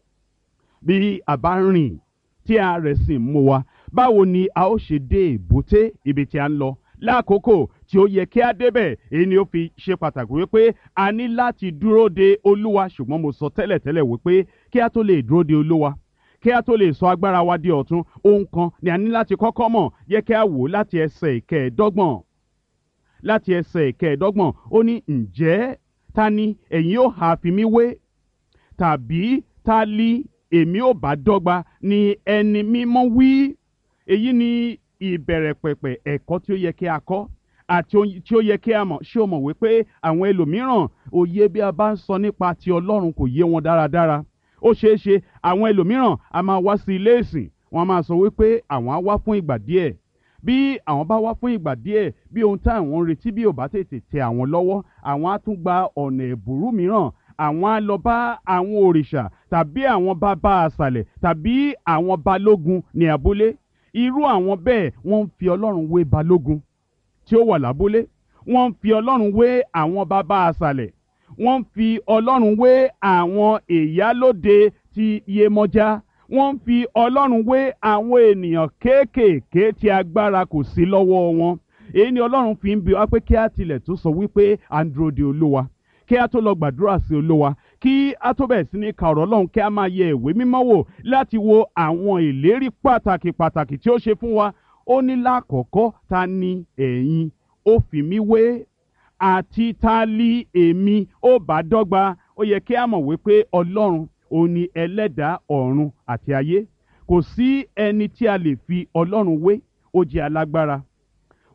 bí a bá rìn tí a rẹ̀ sì mú wa, báwo ni a ó ṣe dé èbúté ibi tí a ń lọ lákòókò tí ó yẹ kí a débẹ̀? Èyí ni ó fi ṣe pàtàkì wípé a ní láti dúró de Olúwa. Ṣùgbọ́n mo sọ tẹ́lẹ̀tẹ́lẹ̀ wípé kí a tó lè dúró de Olúwa, kí a tó lè sọ agbára wa di ọ̀tun, ohun kan ni a ní láti kọ́kọ́ mọ̀. Yẹ kí a wò láti ẹsẹ̀ ìkẹẹ̀ẹ́dọ́gbọ̀n. Láti ẹsẹ̀ ìkẹẹ̀ẹ́dọ́gbọ̀n ó ní, ǹjẹ́ ta ni ẹ̀yin ó ha fi mí wé? Tàbí ta li èmi ò bá dọ́gba ni ẹni mímọ́ wí? Èyí ni ìbẹ̀rẹ̀ pẹ̀pẹ̀ ẹ̀kọ́ tí ó yẹ kí a kọ́ àti tí ó yẹ kí a mọ̀. Ṣé o mọ̀ wípé àwọn ẹlòmíràn òye bí a bá ń sọ nípa ti Ọlọ́run kò yé wọn dáradára? Ó ṣeé ṣe àwọn ẹlòmíràn a máa wá sí ilé ìsìn, wọ́n máa sọ wípé àwọn á wá fún ìgbà díẹ̀. Bí àwọn bá wá fún ìgbà díẹ̀, bí ohun tí àwọn ń retí bí ò bá tètè tẹ àwọn lọ́wọ́, àwọn á tún gba ọ̀nà ẹ̀bùrú mìíràn. Àwọn á lọ bá àwọn òrìṣà tàbí àwọn bàbá àṣàlẹ̀ tàbí àwọn balógun ní abúlé. Irú àwọn bẹ́ẹ̀ wọ́n ń fi Ọlọ́run wé balógun tí ó wà lábúlé. Wọ́n ń fi Ọlọ́run wé àwọn bàbá àṣàlẹ̀. Wọ́n ń fi Ọlọ́run wé àwọn ìyálóde ti Yemọja. Wọ́n ń fi Ọlọ́run wé àwọn ènìyàn kéékèèké tí agbára kò sí lọ́wọ́ wọn. Èyí ni Ọlọ́run fi ń bi wá pé kí á tilẹ̀ tó sọ wípé à ń dúró de Olúwa, kí a tó lọ gbàdúrà sí Olúwa, kí a tó bẹ̀rẹ̀ sí ní ka ọ̀rọ̀ Ọlọ́run, kí a máa yẹ ìwé mímọ́ wò láti wo àwọn ìlérí pàtàkì tí ó ṣe fún wa. Ó ní lákọ̀ọ́kọ́, ta ni ẹ̀yin ó fi mí wé? Àti ta li èmi ó bá dọ́gba? Ó yẹ kí a mọ̀ wípé Ọlọ́run òun ni ẹlẹ́dàá ọ̀run àti ayé. Kò sí ẹni tí a lè fi Ọlọ́run wé. Ó jẹ́ alágbára,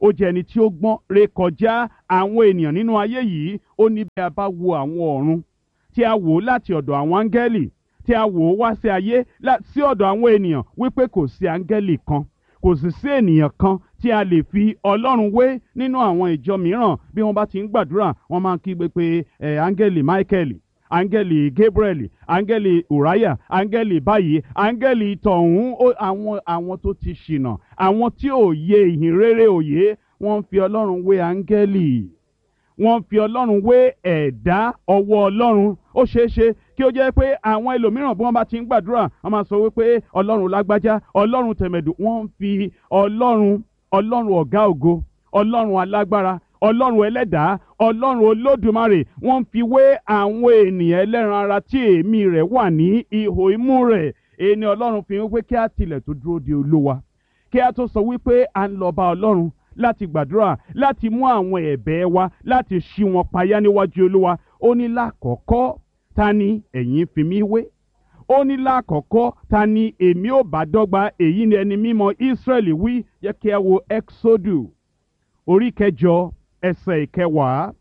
ó jẹ́ ẹni tí ó gbọ́n rékọjá àwọn ènìyàn nínú ayé yìí. Ó ní bí a bá wo àwọn ọ̀run tí a wò láti ọ̀dọ̀ àwọn áńgẹ́lì tí a wò wá sí ayé sí ọ̀dọ̀ àwọn ènìyàn, wípé kò sí áńgẹ́lì kan, kò sì sí ènìyàn kan tí a lè fi Ọlọ́run wé. Nínú àwọn ìjọ mìíràn bí wọ́n bá ti ń gbàdúrà, wọ́n máa ń kígbe pé áńgẹ́lì Michael, áńgẹ́lì Gabriel, áńgẹ́lì Uriah, áńgẹ́lì báyìí, áńgẹ́lì tọ̀hún. Àwọn tó ti ṣìnà, àwọn tí ò yé ìhìn rere òye, wọ́n ń fi Ọlọ́run wé áńgẹ́lì, wọ́n ń fi Ọlọ́run wé ẹ̀dá ọwọ́ Ọlọ́run. Ó ṣeé ṣe kí ó jẹ́ pé àwọn ẹlòmíràn bí wọ́n bá ti ń gbàdúrà, wọ́n máa sọ wípé Ọlọ́run lágbájá, Ọlọ́run tẹ̀mẹ̀dù. Wọ́n ń fi Ọlọ́run ọ̀gá ògo, Ọlọ́run alágbára, Ọlọ́run ẹlẹ́dàá, Ọlọ́run olódùmarè, wọ́n ń fi wé àwọn ènìyàn ẹlẹ́ran ara tí èémí rẹ̀ wà ní ihò imú rẹ̀. Èyí ni Ọlọ́run fi wípé kí á tilẹ̀ tó dúró de Olúwa, kí á tó sọ wípé à ń lọ bá Ọlọ́run láti gbàdúrà, láti mú àwọn ẹ̀bẹ̀ wa, láti ṣí wọn payá níwájú Olúwa. Ó ní lákọ̀ọ́kọ́, ta ni ẹ̀yin fi mí wé? Ó ní lákọ̀ọ́kọ́, ta ni èmi ò bá dọ́gba? Èyí ni ẹni mímọ́ Ísírẹ́lì wí. Jẹ́ kí a wo Ẹ́kísódù orí kẹjọ ẹsẹ̀ ìkẹwàá.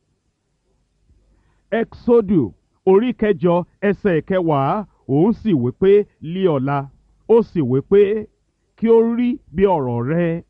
Ẹ́kísódù orí kẹjọ ẹsẹ̀ ìkẹwàá. Òun sì wí pé lí ọ̀la, ó sì wí pé kí ó rí bí ọ̀rọ̀ rẹ,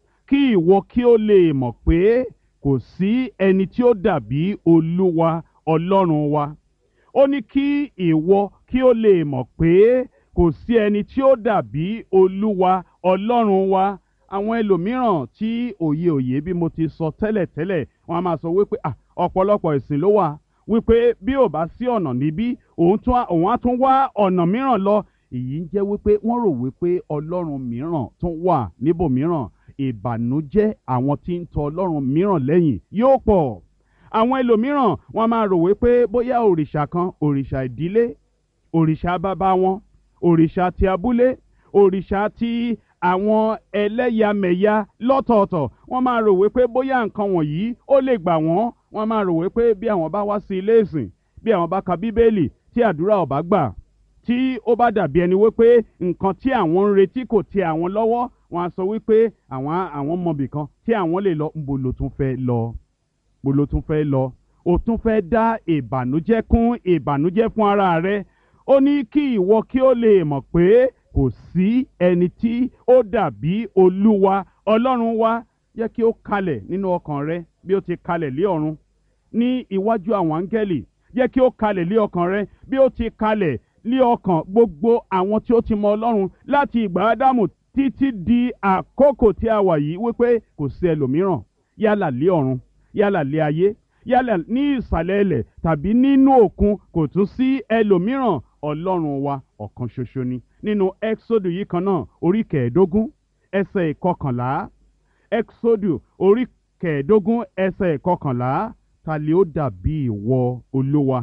kí ìwọ kí ó lè mọ̀ pé kò sí ẹni tí ó dàbí Olúwa Ọlọ́run wa. Ó ní kí ìwọ kí ó lè mọ̀ pé kò sí ẹni tí ó dàbí Olúwa Ọlọ́run wa. Àwọn ẹlòmíràn tí òye bí mo ti sọ tẹ́lẹ̀tẹ́lẹ̀, wọ́n á máa sọ wípé ọ̀pọ̀lọpọ̀ ìsìn ló wà, wípé bí ò bá sí ọ̀nà níbí, òun á tún wá ọ̀nà mìíràn lọ. Èyí ń jẹ́ wípé wọ́n rò wípé Ọlọ́run mìíràn tún wà níbòmíràn. Ìbànújẹ́ àwọn tí ń tọ Ọlọ́run mìíràn lẹ́yìn yóò pọ̀. Àwọn ẹlòmíràn wọ́n máa rò wípé bóyá òrìṣà kan, òrìṣà ìdílé, òrìṣà bàbá wọn, òrìṣà ti abúlé, òrìṣà ti àwọn ẹlẹ́yàmẹ̀yà lọ́tọ̀ọ̀tọ̀, wọ́n máa rò wípé bóyá nǹkan wọ̀nyí ó lè gbà wọ́n. Wọ́n máa rò wípé bí àwọn bá wá sí ilé ìsìn, bí àwọn bá ka Bíbélì, tí àdúrà ò bá gbà, tí ó bá dàbí ẹni wípé nǹkan tí àwọn ń retí kò tẹ́ àwọn lọ́wọ́, wọ́n á sọ wípé àwọn mọ̀bì kan tí àwọn lè lọ. Ńbo lo tún fẹ́ lọ? Ńbo lo tún fẹ́ lọ? O tún fẹ́ dá ìbànújẹ́ kún ìbànújẹ́ fún ara rẹ. Ó ní kí ìwọ kí ó lè mọ̀ pé kò sí ẹni tí ó dàbí Olúwa Ọlọ́run wa. Jẹ́ kí ó kalẹ̀ nínú ọkàn rẹ bí ó ti kalẹ̀ lé ọ̀run ní iwájú àwọn áńgẹ́lì. Jẹ́ kí ó kalẹ̀ lé ọkàn rẹ bí ó ti kalẹ̀ lé ọkàn gbogbo àwọn tí ó ti mọ Ọlọ́run láti ìgbà Ádámù títí di àkókò tí a wà yìí, wípé kò sí ẹlòmíràn yálà lé ọ̀run, yálà lé ayé, yálà ní ìsàlẹ̀ ilẹ̀ tàbí nínú òkun, kò tún sí ẹlòmíràn. Ọlọ́run wa ọ̀kan ṣoṣo ni. Nínú Ẹ́kísódù yìí kan náà orí kẹẹ̀ẹ́dógún ẹsẹ̀ ìkọkànlá. Ẹ́kísódù orí kẹẹ̀ẹ́dógún ẹsẹ̀ ìkọkànlá. Ta lè ó dàbí ìwọ Olúwa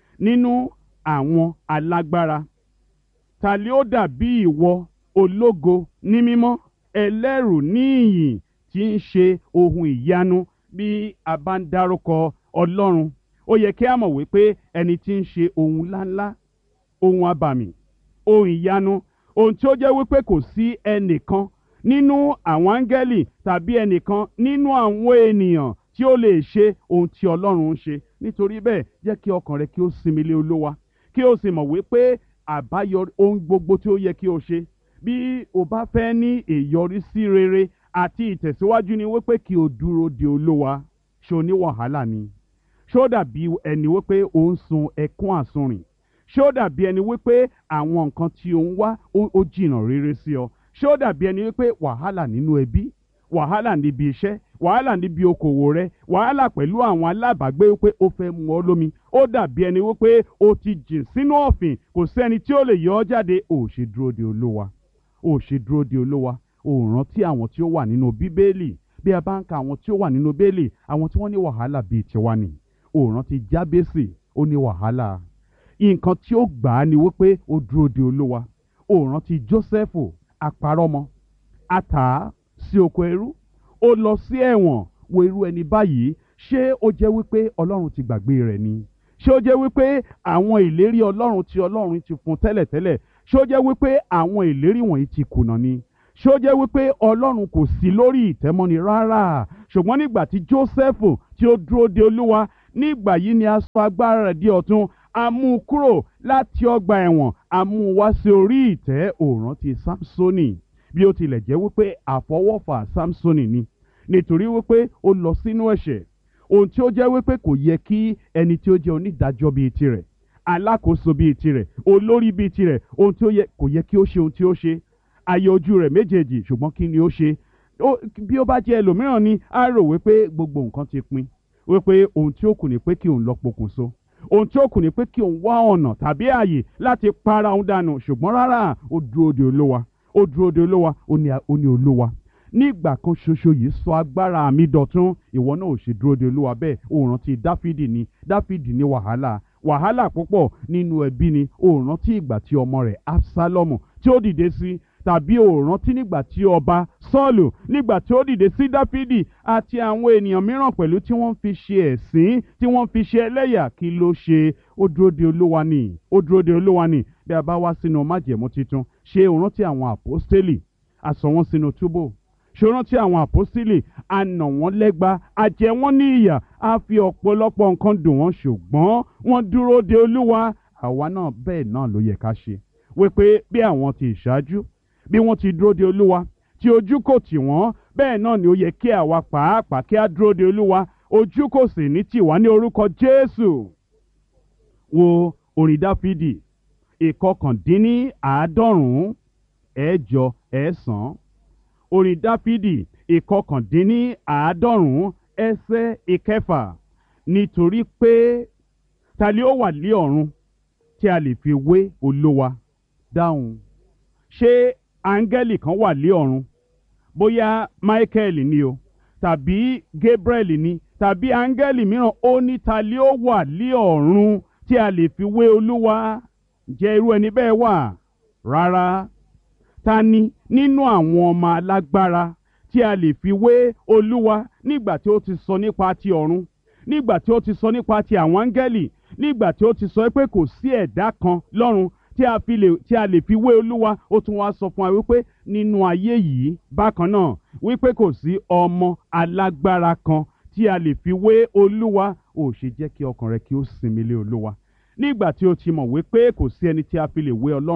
nínú àwọn alágbára? Ta lè ó dàbí ìwọ ológo ní mímọ́, ẹlẹ́rù ní ìyìn, tí ń ṣe ohun ìyanu? Bí a bá ń dárúkọ Ọlọ́run, ó yẹ kí a mọ̀ wípé ẹni tí ń ṣe ohun ńláńlá, ohun abàmì, ohun ìyanu, ohun tí ó jẹ́ wípé kò sí ẹnìkan nínú àwọn áńgẹ́lì tàbí ẹnìkan nínú àwọn ènìyàn tí ó lè ṣe ohun tí Ọlọ́run ń ṣe. Nítorí bẹ́ẹ̀, jẹ́ kí ọkàn rẹ kí ó sinmi lé Olúwa, kí ó sì mọ̀ wípé àbáyọrí ohun gbogbo tí ó yẹ kí o ṣe, bí o bá fẹ́ ní ìyọrísí rere àti ìtẹ̀síwájú, ni wípé kí o dúró de Olúwa. Ṣé o ní wàhálà ni? Ṣé ó dàbí ẹni wípé o ń sun ẹkún àsunrìn? Ṣé ó dàbí ẹni wípé àwọn nǹkan tí o ń wá ó jìnnà rere sí ọ? Ṣé ó dàbí ẹni wípé wàhálà nínú ẹbí, wàhálà níbi iṣẹ́, wàhálà níbi okòwò rẹ, wàhálà pẹ̀lú àwọn alábàágbé wípé ó fẹ́ mu ọ lómi? Ó dàbí ẹni wípé o ti jìn sínú ọ̀fìn, kò sẹ́ni tí ó lè yọ ọ́ jáde. Ò ṣe dúró de Olúwa, ò ṣe dúró de Olúwa. Ò rántí àwọn tí ó wà nínú Bíbélì. Bí a bá ń ka àwọn tí ó wà nínú Bíbélì, àwọn tí wọ́n ní wàhálà bíi tiwa ni. Ò rántí Jábésì, ó ní wàhálà. Nǹkan tí ó gbà á ni wípé ó dúró de Olúwa. Ò rántí Jósẹ́fù, apárọ́mọ, a tà á sí oko ẹrú, ó lọ sí ẹ̀wọ̀n. Wo irú ẹni báyìí. Ṣé ó jẹ́ wípé Ọlọ́run ti gbàgbé rẹ̀ ni? Ṣé ó jẹ́ wípé àwọn ìlérí Ọlọ́run tí Ọlọ́run ti fún tẹ́lẹ̀tẹ́lẹ̀, ṣé ó jẹ́ wípé àwọn ìlérí wọ̀nyí ti kùnà ni? ṣé ó jẹ́ wípé ọlọ́run kò sí lórí ìtẹ́mọ́ni rárá, ṣùgbọ́n nígbà tí Jósẹ́fù tí ó dúró de olúwa, nígbà yìí ni a sọ agbára rẹ̀ di ọ̀tun, a mú un kúrò láti ọgbà ẹ̀wọ̀n, a mú un wá sí orí ìtẹ́. Ó rántí Sámsónì, bí ó tilẹ̀ jẹ́ wípé àfọwọ́fà Sámsónì ni, nítorí wípé ó lọ sínú ẹ̀ṣẹ̀, ohun tí ó jẹ́ wípé kò yẹ kí ẹni tí ó jẹ́ onídàájọ́ bíi tirẹ̀, alákòóso bíi tirẹ̀, olórí bíi tirẹ̀, ohun tí ó yẹ kò yẹ kí ó ṣe ohun tí ó ṣe. Ayé ojú rẹ̀ méjèèjì, ṣùgbọ́n kí ni ó ṣe? Bí ó bá jẹ́ ẹlòmíràn ni, á rò wípé gbogbo nǹkan ti pin, wípé ohun tí ó kù ni pé kí òun lọ pokùnso, ohun tí ó kù ni pé kí òun wá ọ̀nà tàbí ààyè láti para òun dànù. ṣùgbọ́n rárá, ó dúró de olúwa, ó dúró de olúwa, ó ní olúwa nígbà kan ṣoṣo yìí sọ agbára mi dọ̀tun. Ìwọ náà ò ṣe dúró de olúwa bẹ́ẹ̀. Ó rántí Dáfídì ní wàhálà púpọ̀ nínú ẹbí ni. Ó rántí ìgbà tí ọmọ rẹ̀ Absalomu tí ó dìde sí, tàbí ó rántí nígbà tí ọba Sọ́ọ̀lù nígbà tí ó dìde sí Dáfídì, àti àwọn ènìyàn mìíràn pẹ̀lú tí wọ́n fi ṣe ẹ̀sín, tí wọ́n fi ṣe ẹlẹ́yà. Kí ló ṣe? Ó dúró de olúwa ni, ó dúró de olúwa ni. Bí a bá wá sínú májẹ̀mú titun, ṣé o rántí àwọn àpọ́stélì? A sọ wọ́n sínú túbú. Ṣé o rántí àwọn àpọ́stélì? A nà wọ́n lẹ́gba, a jẹ wọ́n ní ìyà, a fi ọ̀pọ̀lọpọ̀ nǹkan dùn wọ́n, ṣùgbọ́n wọ́n dúró de olúwa. Àwa náà bẹ́ẹ̀ náà ló yẹ ká ṣe, wípé bí àwọn ti ìṣáájú, bí wọ́n ti dúró de olúwa, tí ojú kò tì wọ́n, bẹ́ẹ̀ náà ni ó yẹ kí àwa pàápàá kí á dúró de olúwa, ojú kò sì ní tì wá ní orúkọ Jésù. Wo orin Dáfídì ìkọkàndínníàádọ́rùn-ún ẹ̀jọ ẹ̀sán. Orin Dáfídì ìkọkàndínníàádọ́rùn-ún ẹsẹ̀ ìkẹfà. Nítorí pé ta ni ó wà ní ọ̀run tí a lè fi wé olúwa? Dáhùn. Ṣé áńgẹ́lì kan wà ní ọ̀run? Bóyá Michael ni o, tàbí Gabriel ni, tàbí áńgẹ́lì mìíràn. Ó ní ta ni ó wà ní ọ̀run tí a lè fi wé olúwa? Ǹjẹ́ irú ẹni bẹ́ẹ̀ wà? Rárá. Ta ni nínú àwọn ọmọ alágbára tí a lè fi wé olúwa? Nígbà tí ó ti sọ nípa ti ọ̀run, nígbà tí ó ti sọ nípa ti àwọn áńgẹ́lì, nígbà tí ó ti sọ pé kò sí ẹ̀dá kan lọ́run tí a lè fi wé olúwa, ó tún wá sọ fún wa wípé nínú ayé yìí bákan náà, wípé kò sí ọmọ alágbára kan tí a lè fi wé olúwa. Ó ṣe jẹ́ kí ọkàn rẹ kí ó sinmi lé olúwa, nígbà tí ó ti mọ̀ wípé kò sí ẹni tí a lè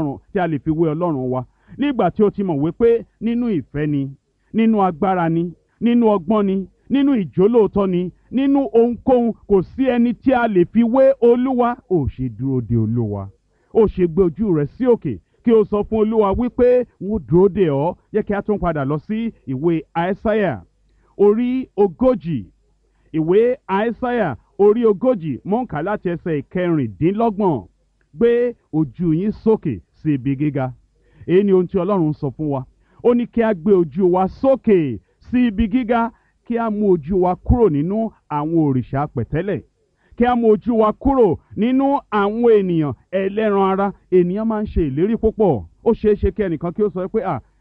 fi wé ọlọ́run wa, nígbà tí ó ti mọ̀ wípé nínú ìfẹ́ ni, nínú agbára ni, nínú ọgbọ́n ni, nínú ìjólóòtọ́ ni, nínú ohunkóhun kò sí ẹni tí a lè fi wé olúwa. Ó ṣe dúró de olúwa, ó ṣe gbé ojú rẹ̀ sí òkè kí o sọ fún olúwa wípé wọ́n dúró de ọ́. Jẹ́ kí a tún padà lọ sí ìwé Àìsáyà orí ogójì. Ìwé Àìsáyà orí ogójì, mò ń kà láti ẹsẹ̀ ìkẹrìndínlọ́gbọ̀n. Gbé ojú yín sókè sí ibi gíga. Èyí ni ohun tí Ọlọ́run sọ fún wa. Ó ní kí a gbé ojú wa sókè sí ibi gíga, kí a mú ojú wa kúrò nínú àwọn òrìṣà pẹ̀tẹ́lẹ̀, kí a mú ojú wa kúrò nínú àwọn ènìyàn ẹlẹ́ran ara. Ènìyàn máa ń ṣe ìlérí púpọ̀. Ó ṣeé ṣe kí ẹnìkan kí ó sọ pé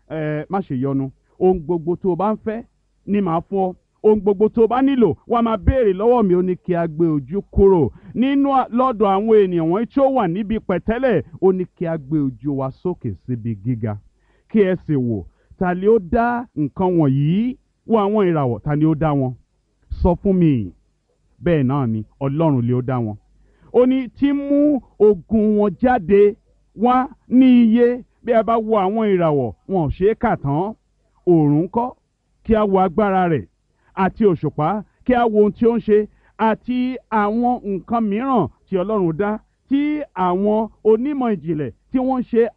má ṣe yọnu, ohun gbogbo tó o bá ń fẹ́ ni màá fún ọ, ohun gbogbo tó o bá nílò wá máa béèrè lọ́wọ́ mi. Ó ní kí a gbé ojú kúrò lọ́dọ̀ àwọn ènìyàn wọ̀nyí tí ó wà níbi pẹ̀tẹ́lẹ̀. Ó ní kí a gbé ojú wa sókè síbi gíga, kí ẹ sì wò, ta ni ó dá nǹkan wọ̀nyí? Wo àwọn ìràwọ̀, ta ni ó dá wọn? Sọ fún mi. Bẹ́ẹ̀ náà ni Ọlọ́run lè ó dá wọn. Ó ní tí mú ogun wọn jáde wá ní iye. Bí a bá wo àwọn ìràwọ̀, wọn ò ṣe é kà tán. Òòrùn ńkọ́? Kí a wo agbára rẹ̀, àti òṣùpá, kí a wo ohun tí ó ń ṣe, àti àwọn nǹkan mìíràn tí Ọlọ́run dá, tí àwọn onímọ̀ ìjìnlẹ̀ tí wọ́n ń ṣe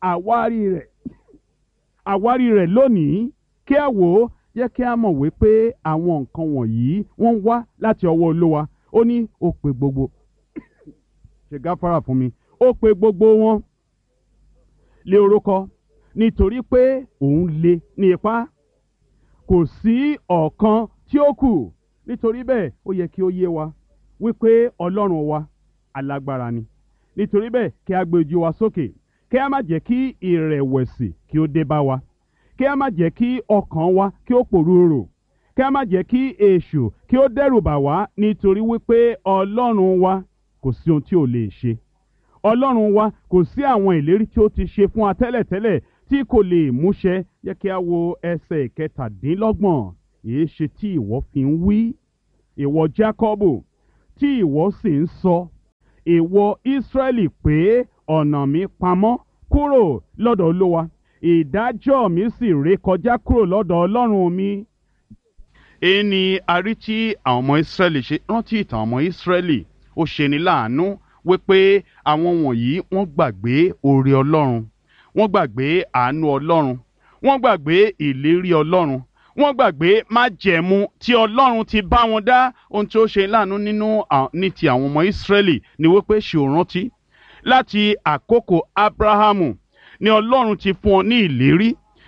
àwárí rẹ̀ lónìí. Kí a wò ó, jẹ́ kí a mọ̀ wípé àwọn nǹkan wọ̀nyí wọ́n wá láti ọwọ́ olúwa. Ó ní ó pe gbogbo ṣe gáfárà fún mi, ó pe gbogbo wọn lé orúkọ, nítorí pé òun lé ní ipá, kò sí ọ̀kan tí ó kù. Nítorí bẹ́ẹ̀ ó yẹ kí ó yé wa wípé Ọlọ́run wa alágbára ni. Nítorí bẹ́ẹ̀ kí a gbé ojú wa sókè, kí a má jẹ́ kí ìrẹ̀wẹ̀sì kí ó dé bá wa, kí a má jẹ́ kí ọkàn wa kí ó pòrúurù, kí a má jẹ́ kí èṣù kí ó dẹ́rù bà wá. Nítorí wípé Ọlọ́run wa kò sí ohun tí ò lè ṣe. Ọlọ́run wa kò sí àwọn ìlérí tí ó ti ṣe fún wa tẹ́lẹ̀tẹ́lẹ̀ tí kò lè múṣẹ. Jẹ́ kí a wo ẹsẹ̀ ìkẹtàdínlọ́gbọ̀n. Èé ṣe tí ìwọ fi ń wí, ìwọ Jákọ́bù, tí ìwọ sì ń sọ, ìwọ Ísírẹ́lì, pé ọ̀nà mi pamọ́ kúrò lọ́dọ̀ Olúwa, ìdájọ́ mi sì rékọjá kúrò lọ́dọ̀ Ọlọ́run mi. Èyí ni a rí tí àwọn ọmọ Ísírẹ́lì ṣe. Rántí ìtàn ọmọ Ísírẹ́lì, ó ṣeni láàánú wípé àwọn wọ̀nyí wọ́n gbàgbé oore Ọlọ́run, wọ́n gbàgbé àánú Ọlọ́run, wọ́n gbàgbé ìlérí Ọlọ́run, wọ́n gbàgbé májẹ̀mú tí Ọlọ́run ti bá wọn dá. Ohun tí ó ṣe láàánú ní ti àwọn ọmọ Ísírẹ́lì ni wípé ṣe ò rántí láti àkókò Ábúráhámù ni Ọlọ́run ti fún ọ ní ìlérí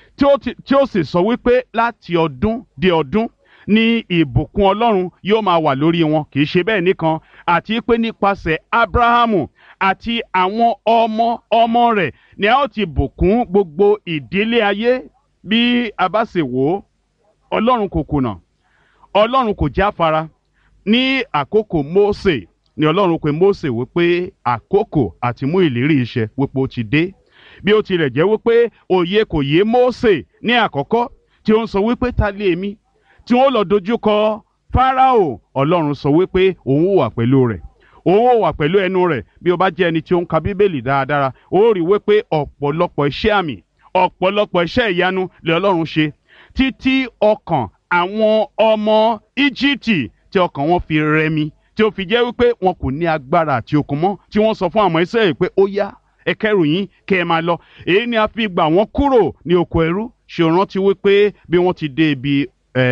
tí ó sì sọ wípé láti ọdún dé ọdún ní ìbùkún Ọlọ́run yóò máa wà lórí wọn. Kì í ṣe bẹ́ẹ̀ nìkan, àti pé nípasẹ̀ Ábúráhámù àti àwọn ọmọ ọmọ rẹ̀ ni a ó ti bùkún gbogbo ìdílé ayé. Bí a bá sì wò ó, Ọlọ́run kò kùnà, Ọlọ́run kò jáfara. Ní àkókò Mósè ni Ọlọ́run pè Mósè wípé àkókò àti mú ìlérí iṣẹ́ wípé ó ti dé. Bí ó tilẹ̀ jẹ́ wípé òye kò yé Mósè ní àkọ́kọ́, tí ó ń sọ wípé ta lé èmi tí wọ́n lọ dojúkọ Fáráò, Ọlọ́run sọ wípé òun ó wà pẹ̀lú rẹ̀, òun ó wà pẹ̀lú ẹnu rẹ̀. Bí o bá jẹ́ ẹni tí ó ń ka Bíbélì dáradára, ó rí wípé ọ̀pọ̀lọpọ̀ iṣẹ́ àmì, ọ̀pọ̀lọpọ̀ iṣẹ́ ìyanu lé Ọlọ́run ṣe, títí ọkàn àwọn ọmọ Íjíbítì tí ọkàn wọn fi rẹmi, tí ó fi jẹ́ wípé wọn kò ní agbára àti okun mọ́, tí wọ́n sọ fún àwọn Ísírẹ́lì pé ó yá, ẹ kẹ́rù yín kẹ́ ẹ máa lọ. Èyí ni a fi gbà wọ́n kúrò ní oko ẹrú. Ṣé o rántí wípé bí wọ́n ti dé ibi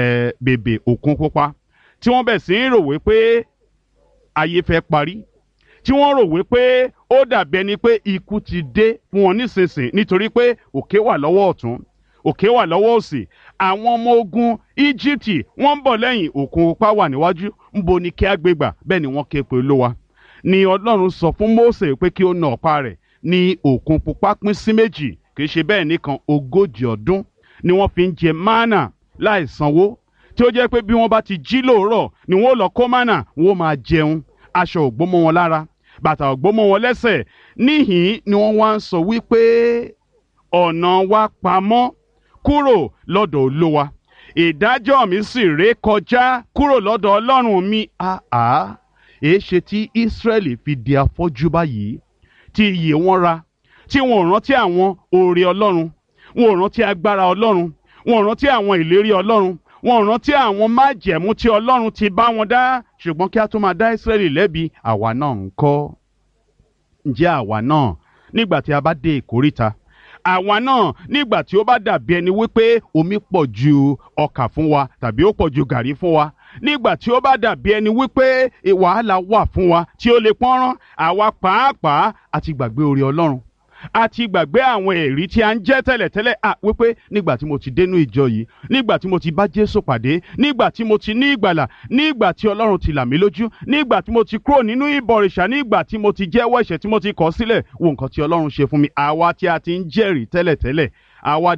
bèbè Òkun Pupa, tí wọ́n bẹ̀ sí ń rò wípé ayé fẹ́ parí, tí wọ́n rò wípé ó dàbí ẹni pé ikú ti dé fún wọn nísinsìnyí, nítorí pé òkè wà lọ́wọ́ ọ̀tún, òkè wà lọ́wọ́ òsì. Àwọn ọmọ ogun Íjíbítì wọ́n ń bọ̀ lẹ́yìn, Òkun Pupa wà níwájú. Ńbo ni kí á gbé gbà? Bẹ́ẹ̀ ni wọ́n ké pe Olúwa. Ni Ọlọ́run sọ fún Mósè pé kí ó na ọ̀pá rẹ̀, ní Òkun Pupa pín sí méjì. Kì í ṣe bẹ́ẹ̀ nìkan, 40 ọdún ni wọ́n fi ń jẹ mánà láì sanwó, tí ó jẹ́ pé bí wọ́n bá ti jí lóòrọ̀ ni wọ́n lọ kó mánà, wọ́n máa jẹun. Aṣọ ò gbó mọ́ wọn lára, bàtà ò gbó mọ́ wọn lẹ́sẹ̀. Níhìn ni wọ́n wá ń sọ wípé ọ̀nà wa pamọ́ kúrò lọ́dọ̀ Olúwa, ìdájọ́ mi sì ré kọjá kúrò lọ́dọ̀ Ọlọ́run mi. Èé ṣe tí Ísírẹ́lì fi di afọ́jú báyìí, tí iyè wọn ra, tí wọn ò rántí àwọn oore Ọlọ́run, wọn ò rántí agbára Ọlọ́run, wọn ò rántí àwọn ìlérí Ọlọ́run, wọn ò rántí àwọn májẹ̀mú tí Ọlọ́run ti bá wọn dá. Ṣùgbọ́n kí a tó máa dá Ísírẹ́lì lẹ́bi, àwa náà ń kọ́? Ǹjẹ́ àwa náà nígbà tí a bá dé ìkóríta, àwa náà nígbà tí ó bá dàbí ẹni wípé omi pọ̀ ju ọkà fún wa tàbí ó pọ̀ ju gàrí fún wa, nígbà tí ó bá dàbí ẹni wípé wàhálà wà fún wa tí ó lè pọ́nrán, àwa pàápàá àti gbàgbé oore Ọlọ́run, àti gbàgbé àwọn ẹ̀rí tí a ń jẹ́ tẹ́lẹ̀tẹ́lẹ̀. Wípé nígbà tí mo ti dénú ìjọ yìí, nígbà tí mo ti bá Jésù pàdé, nígbà tí mo ti ní ìgbàlà, nígbà tí Ọlọ́run ti là mí lójú, nígbà tí mo ti kúrò nínú ìbọ̀rìṣà, nígbà tí mo ti jẹ́wọ́ ẹ̀ṣẹ̀ tí mo ti kọ̀ sílẹ̀, wo nǹkan tí Ọlọ́run ṣe fún mi. Àwa tí a ti ń jẹ́rìí tẹ́lẹ̀tẹ́lẹ̀, àwa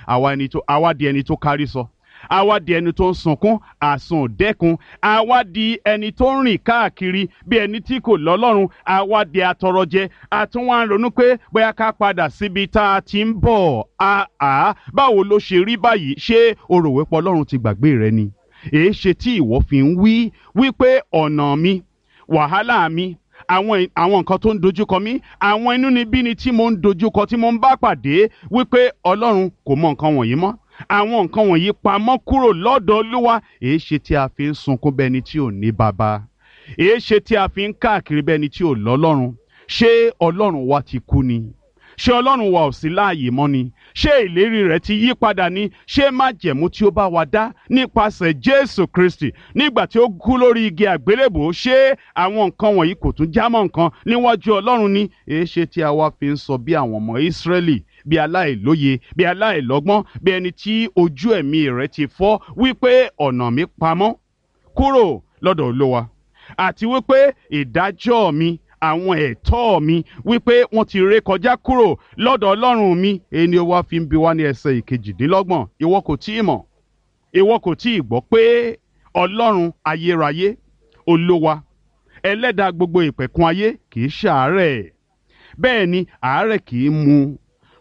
di ẹni tó kárí sọ, àwa di ẹni tó ń sunkún àsundẹ́kun, àwa di ẹni tó ń rìn káàkiri bí ẹni tí kò lọ́lọ́run, àwa di atọrọjẹ. A tún wá ń ronú pé bóyá ká padà síbi tá a ti ń bọ̀. Báwo ló ṣe rí báyìí? Ṣé o rò wípé Ọlọ́run ti gbàgbé rẹ ni? Èé ṣe tí ìwọ fi ń wípé ọ̀nà mi, wàhálà mi, àwọn nǹkan tó ń dojúkọ mí, àwọn inúnibíni tí mo ń dojúkọ, tí mo ń bá pàdé, wípé Ọlọ́run kò mọ nǹkan wọ̀nyí mọ́, àwọn nǹkan wọ̀nyí pamọ́ kúrò lọ́dọ̀ Olúwa. Èé ṣe tí a fi ń sunkún bẹ́ni tí ò ní baba? Èé ṣe tí a fi ń káàkiri bẹ́ni tí ò lọ́lọ́run? Ṣé Ọlọ́run wa ti kú ni? Ṣé Ọlọ́run wa ò sí láàyè mọ́ ni? Ṣé ìlérí rẹ̀ ti yí padà ni? Ṣé májẹ̀mú tí ó bá wa dá nípasẹ̀ Jésù Kristi nígbà tí ó kú lórí igi àgbélébùú, ṣé àwọn nǹkan wọ̀nyí kò tún jámọ́ nǹkan níwájú Ọlọ́run ni? Èé ṣe tí a wá fi ń sọ bí àwọn ọmọ Ísírẹ́lì, bí aláìlóye, bí aláìlọ́gbọ́n, bí ẹni tí ojú ẹ̀mí rẹ̀ ti fọ́, wípé ọ̀nà mi pamọ́ kúrò lọ́dọ̀ Olúwa, àti wípé ìdájọ́ mi, àwọn ẹ̀tọ́ mi, wípé wọ́n ti ré kọjá kúrò lọ́dọ̀ Ọlọ́run mi. Èyí ni ó wá fi ń bi wá ní ẹsẹ̀ ìkejìdínlọ́gbọ̀n. Ìwọ kò tí ì mọ̀, ìwọ kò tí ì gbọ́ pé Ọlọ́run ayérayé, Olúwa, ẹlẹ́dàá gbogbo ìpẹ̀kun ayé, kì í ṣàárẹ̀, bẹ́ẹ̀ ni àárẹ̀ kì í mú,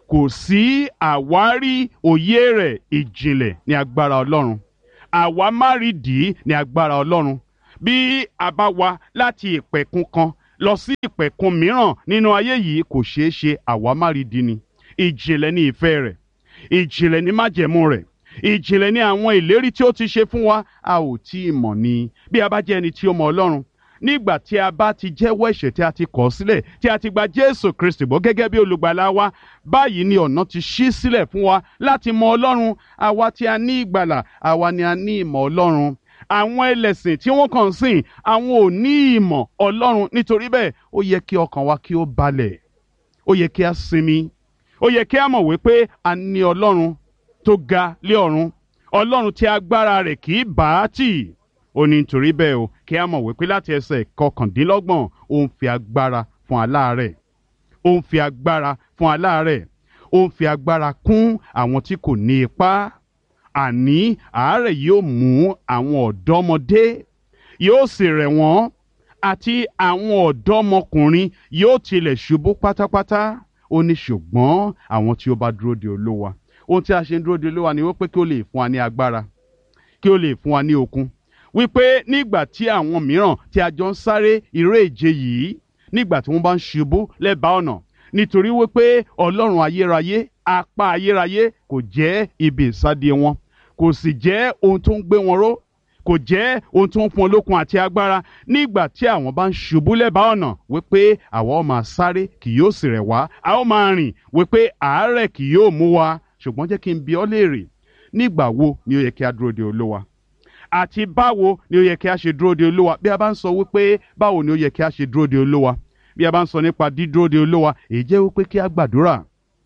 kò sí àwárí òye rẹ̀ ìjìnlẹ̀ ní agbára Ọlọ́run. Àwámárìdí ní agbára Ọlọ́run. Bí a bá wá láti ìpẹ̀kun kan lọ sí ìpẹ̀kun mìíràn nínú ayé yìí kò ṣeé ṣe, àwámárìdí ni. Ìjìnlẹ̀ ní ìfẹ́ rẹ̀, ìjìnlẹ̀ ní májẹ̀mú rẹ̀, ìjìnlẹ̀ ní àwọn ìlérí tí ó ti ṣe fún wa, a ò tí ì mọ̀ ni. Bí a bá jẹ́ ẹni tí ó mọ Ọlọ́run, nígbà tí a bá ti jẹ́wọ́ ẹ̀ṣẹ̀ tí a ti kọ̀ sílẹ̀, tí a ti gba Jésù Kristi gbọ́ gẹ́gẹ́ bí olùgbàlà wa, báyìí ni ọ̀nà ti ṣí sílẹ̀ fún wa láti mọ Ọlọ́run. Àwa tí a ní ìgbàlà, àwa ni a ní ìmọ̀ Ọlọ́run. Àwọn ẹlẹ́sìn tí wọ́n kàn sìn, àwọn ò ní ìmọ̀ Ọlọ́run. Nítorí bẹ́ẹ̀, ó yẹ kí ọkàn wa kí ó balẹ̀, ó yẹ kí a sinmi, ó yẹ kí a mọ̀ wípé a ní Ọlọ́run tó ga lé ọ̀run, Ọlọ́run tí agbára rẹ̀ kì í bá a tì. Ó ní nítorí bẹ́ẹ̀ o, kí a mọ̀ wípé láti ẹsẹ̀ kọkàndínlọ́gbọ̀n, ó ń fi agbára fún aláàárẹ̀, ó ń fi agbára fún aláàárẹ̀, ó ń fi agbára kún àwọn tí kò ní ipá. Àní àárẹ̀ yóò mú àwọn ọ̀dọ́mọdé, yóò sì rẹ̀ wọ́n, àti àwọn ọ̀dọ́mọkùnrin yóò tilẹ̀ ṣubú pátápátá. Ó ní ṣùgbọ́n àwọn tí ó bá dúró de Olúwa, ohun tí a ṣe ń dúró de Olúwa ni wípé kí ó lè fún wa ní agbára, kí ó lè fún wa ní okun. Wípé nígbà tí àwọn mìíràn tí a jọ ń sáré eré ìje yìí, nígbà tí wọ́n bá ń ṣubú lẹ́bàá ọ̀nà, nítorí wípé Ọlọ́run ayérayé, apá ayérayé kò jẹ́ ibi ìsádi wọn, kò sì jẹ́ ohun tó ń gbé wọn ró, kò jẹ́ ohun tó ń fún wọn lókun àti agbára. Nígbà tí àwọn bá ń ṣubú lẹ́bàá ọ̀nà, wípé àwa ó máa sáré kì yóò sì rẹ̀ wá, a ó máa rìn wípé àárẹ̀ kì yóò mú wa. Ṣùgbọ́n jẹ́ kí n bi ọ́ léèrè, nígbà wo ni ó yẹ kí a dúró de Olúwa? Àti báwo ni ó yẹ kí a ṣe dúró de Olúwa? Bí a bá ń sọ wípé báwo ni ó yẹ kí a ṣe dúró de Olúwa, bí a bá ń sọ nípa dídúró de Olúwa, èyí jẹ́ wípé kí a gbàdúrà,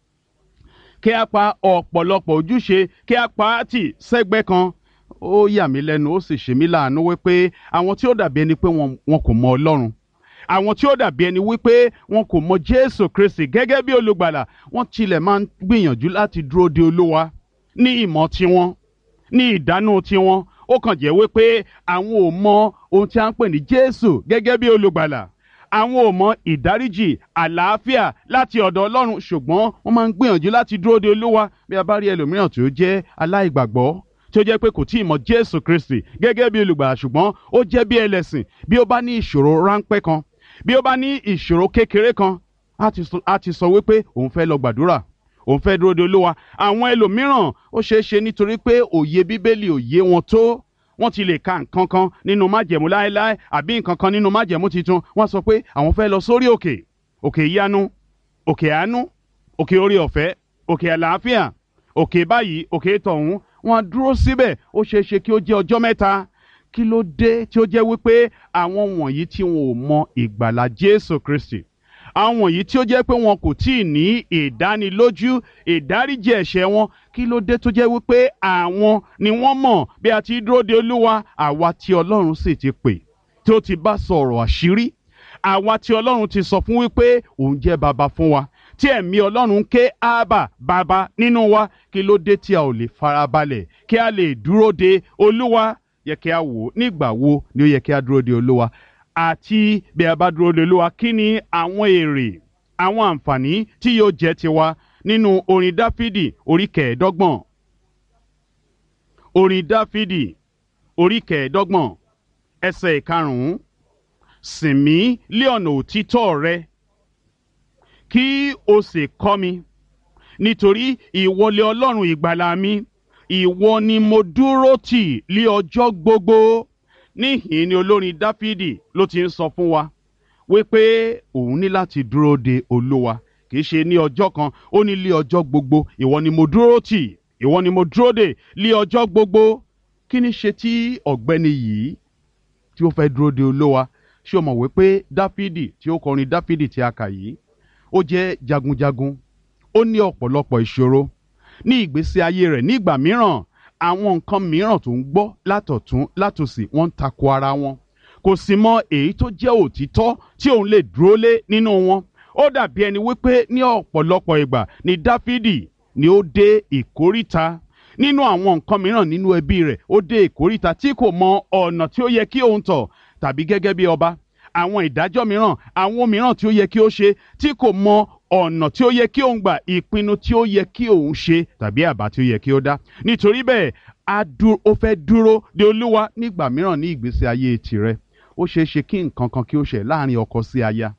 kí a pa ọ̀pọ̀lọpọ̀ ojúṣe, kí a pa á tì sẹ́gbẹ́ kan. Ó yà mí lẹ́nu, ó sì ṣe mí láàánú wípé àwọn tí ó dàbí ẹni pé wọn kò mọ Ọlọ́run, àwọn tí ó dàbí ẹni wípé wọn kò mọ Jésù Kristi gẹ́gẹ́ bí olùgbàlà, wọ́n tilẹ̀ máa ń gbìyànjú láti dúró de Olúwa ní ìmọ̀ tiwọn, ní ìdánù tiwọn. Ó kàn jẹ́ wípé àwọn ò mọ ohun tí a ń pè ní Jésù gẹ́gẹ́ bí olùgbàlà. Àwọn ò mọ ìdáríjì, àlàáfíà láti ọ̀dọ̀ Ọlọ́run, ṣùgbọ́n wọ́n máa ń gbìyànjú láti dúró de Olúwa. Bí a bá rí ẹlòmíràn tí ó jẹ́ aláìgbàgbọ́, tí ó jẹ́ pé kò tí ì mọ Jésù Kristi gẹ́gẹ́ bí olùgbàlà, ṣùgbọ́n ó jẹ́ bí ẹlẹ́sìn, bí ó bá ní ìṣòro ráńpẹ́ kan, bí ó bá ní ìṣòro kékeré kan, á ti sọ wípé òun fẹ́ lọ gbàdúrà, òun fẹ́ dúró de Olúwa. Àwọn ẹlòmíràn ó ṣeé ṣe nítorí pé òye Bíbélì ò yé wọn tó, wọ́n ti lè ka nǹkan kan nínú májẹ̀mú láéláé àbí nǹkan kan nínú májẹ̀mú titun, wọ́n sọ pé àwọn fẹ́ lọ sórí òkè, òkè ìyanu, òkè àánú, òkè oore ọ̀fẹ́, òkè àlàáfíà, òkè báyìí, òkè tọ̀hún. Wọ́n á dúró síbẹ̀, ó ṣeé ṣe kí ó jẹ́ ọjọ́ mẹ́ta. Kí ló dé tí ó jẹ́ wípé àwọn wọ̀nyí tí wọn ò mọ ìgbàlà Jésù Kristi, àwọn wọ̀nyí tí ó jẹ́ pé wọn kò tí ì ní ìdánilójú ìdáríjì ẹ̀ṣẹ̀ wọn, kí ló dé tó jẹ́ wípé àwọn ni wọ́n mọ̀ bí a ti dúró de Olúwa? Àwa tí Ọlọ́run sì ti pè, tí ó ti bá sọ̀rọ̀ àṣírí, àwa tí Ọlọ́run ti sọ fún wípé òun jẹ́ baba fún wa, tí ẹ̀mí Ọlọ́run ń ké ábà baba nínú wa, kí ló dé tí a ò lè farabalẹ̀ kí a lè dúró de Olúwa? Yẹ kí a wò nígbà wo ni ó yẹ kí a dúró de Olúwa, àti bí a bá dúró de Olúwa, kí ni àwọn èrè, àwọn àǹfààní tí yóò jẹ́ tiwa. Nínú orin Dáfídì orí kẹẹ̀ẹ́dọ́gbọ̀n, orin Dáfídì orí kẹẹ̀ẹ́dọ́gbọ̀n ẹsẹ̀ ìkarùn-ún, sìn mí lé ọ̀nà òtítọ́ rẹ, kí o sì kọ́ mi, nítorí ìwọ lé Ọlọ́run ìgbàlà mi, ìwọ ni mo dúró tì lé ọjọ́ gbogbo. Níhìn ni olórin Dáfídì ló ti ń sọ fún wa wípé òun ní láti dúró de Olúwa, kìí ṣe ní ọjọ́ kan, ó ní lé ọjọ́ gbogbo. Ìwọ ni mo dúró tì, ìwọ ni mo dúró de lé ọjọ́ gbogbo. Kí ni ṣe tí ọ̀gbẹ́ni yìí tí ó fẹ́ dúró de Olúwa? Ṣé o mọ̀ wípé Dáfídì tí ó kọrin Dáfídì tí a kà yìí, ó jẹ́ jagunjagun, ó ní ọ̀pọ̀lọpọ̀ ìṣòro ní ìgbésí ayé rẹ̀. Nígbà mìíràn àwọn nǹkan mìíràn tó ń gbọ́ látọ̀tún látòsì, wọ́n ń tako ara wọn, kò sì mọ èyí tó jẹ́ òtítọ́ tí òun lè dúró lé nínú wọn. Ó dàbí ẹni wípé ní ọ̀pọ̀lọpọ̀ ìgbà ni Dáfídì ni ó dé ìkóríta. Nínú àwọn nǹkan mìíràn nínú ẹbí rẹ̀, ó dé ìkóríta tí kò mọ ọ̀nà tí ó yẹ kí òun tọ̀, tàbí gẹ́gẹ́ bí ọba, àwọn ìdájọ́ mìíràn, àwọn mìíràn tí ó yẹ kí ó ṣe tí kò mọ ọ̀nà tí ó yẹ kí òun gbà, ìpinnu tí ó yẹ kí òun ṣe tàbí àbá tí ó yẹ kí ó dá. Nítorí bẹ́ẹ̀ ó fẹ́ dúró de Olúwa. Nígbà mìíràn ní ìgbésí ayé tirẹ̀ ó ṣeé ṣe kí nǹkan kan kí ó ṣẹ̀ láàrin ọkọ sí aya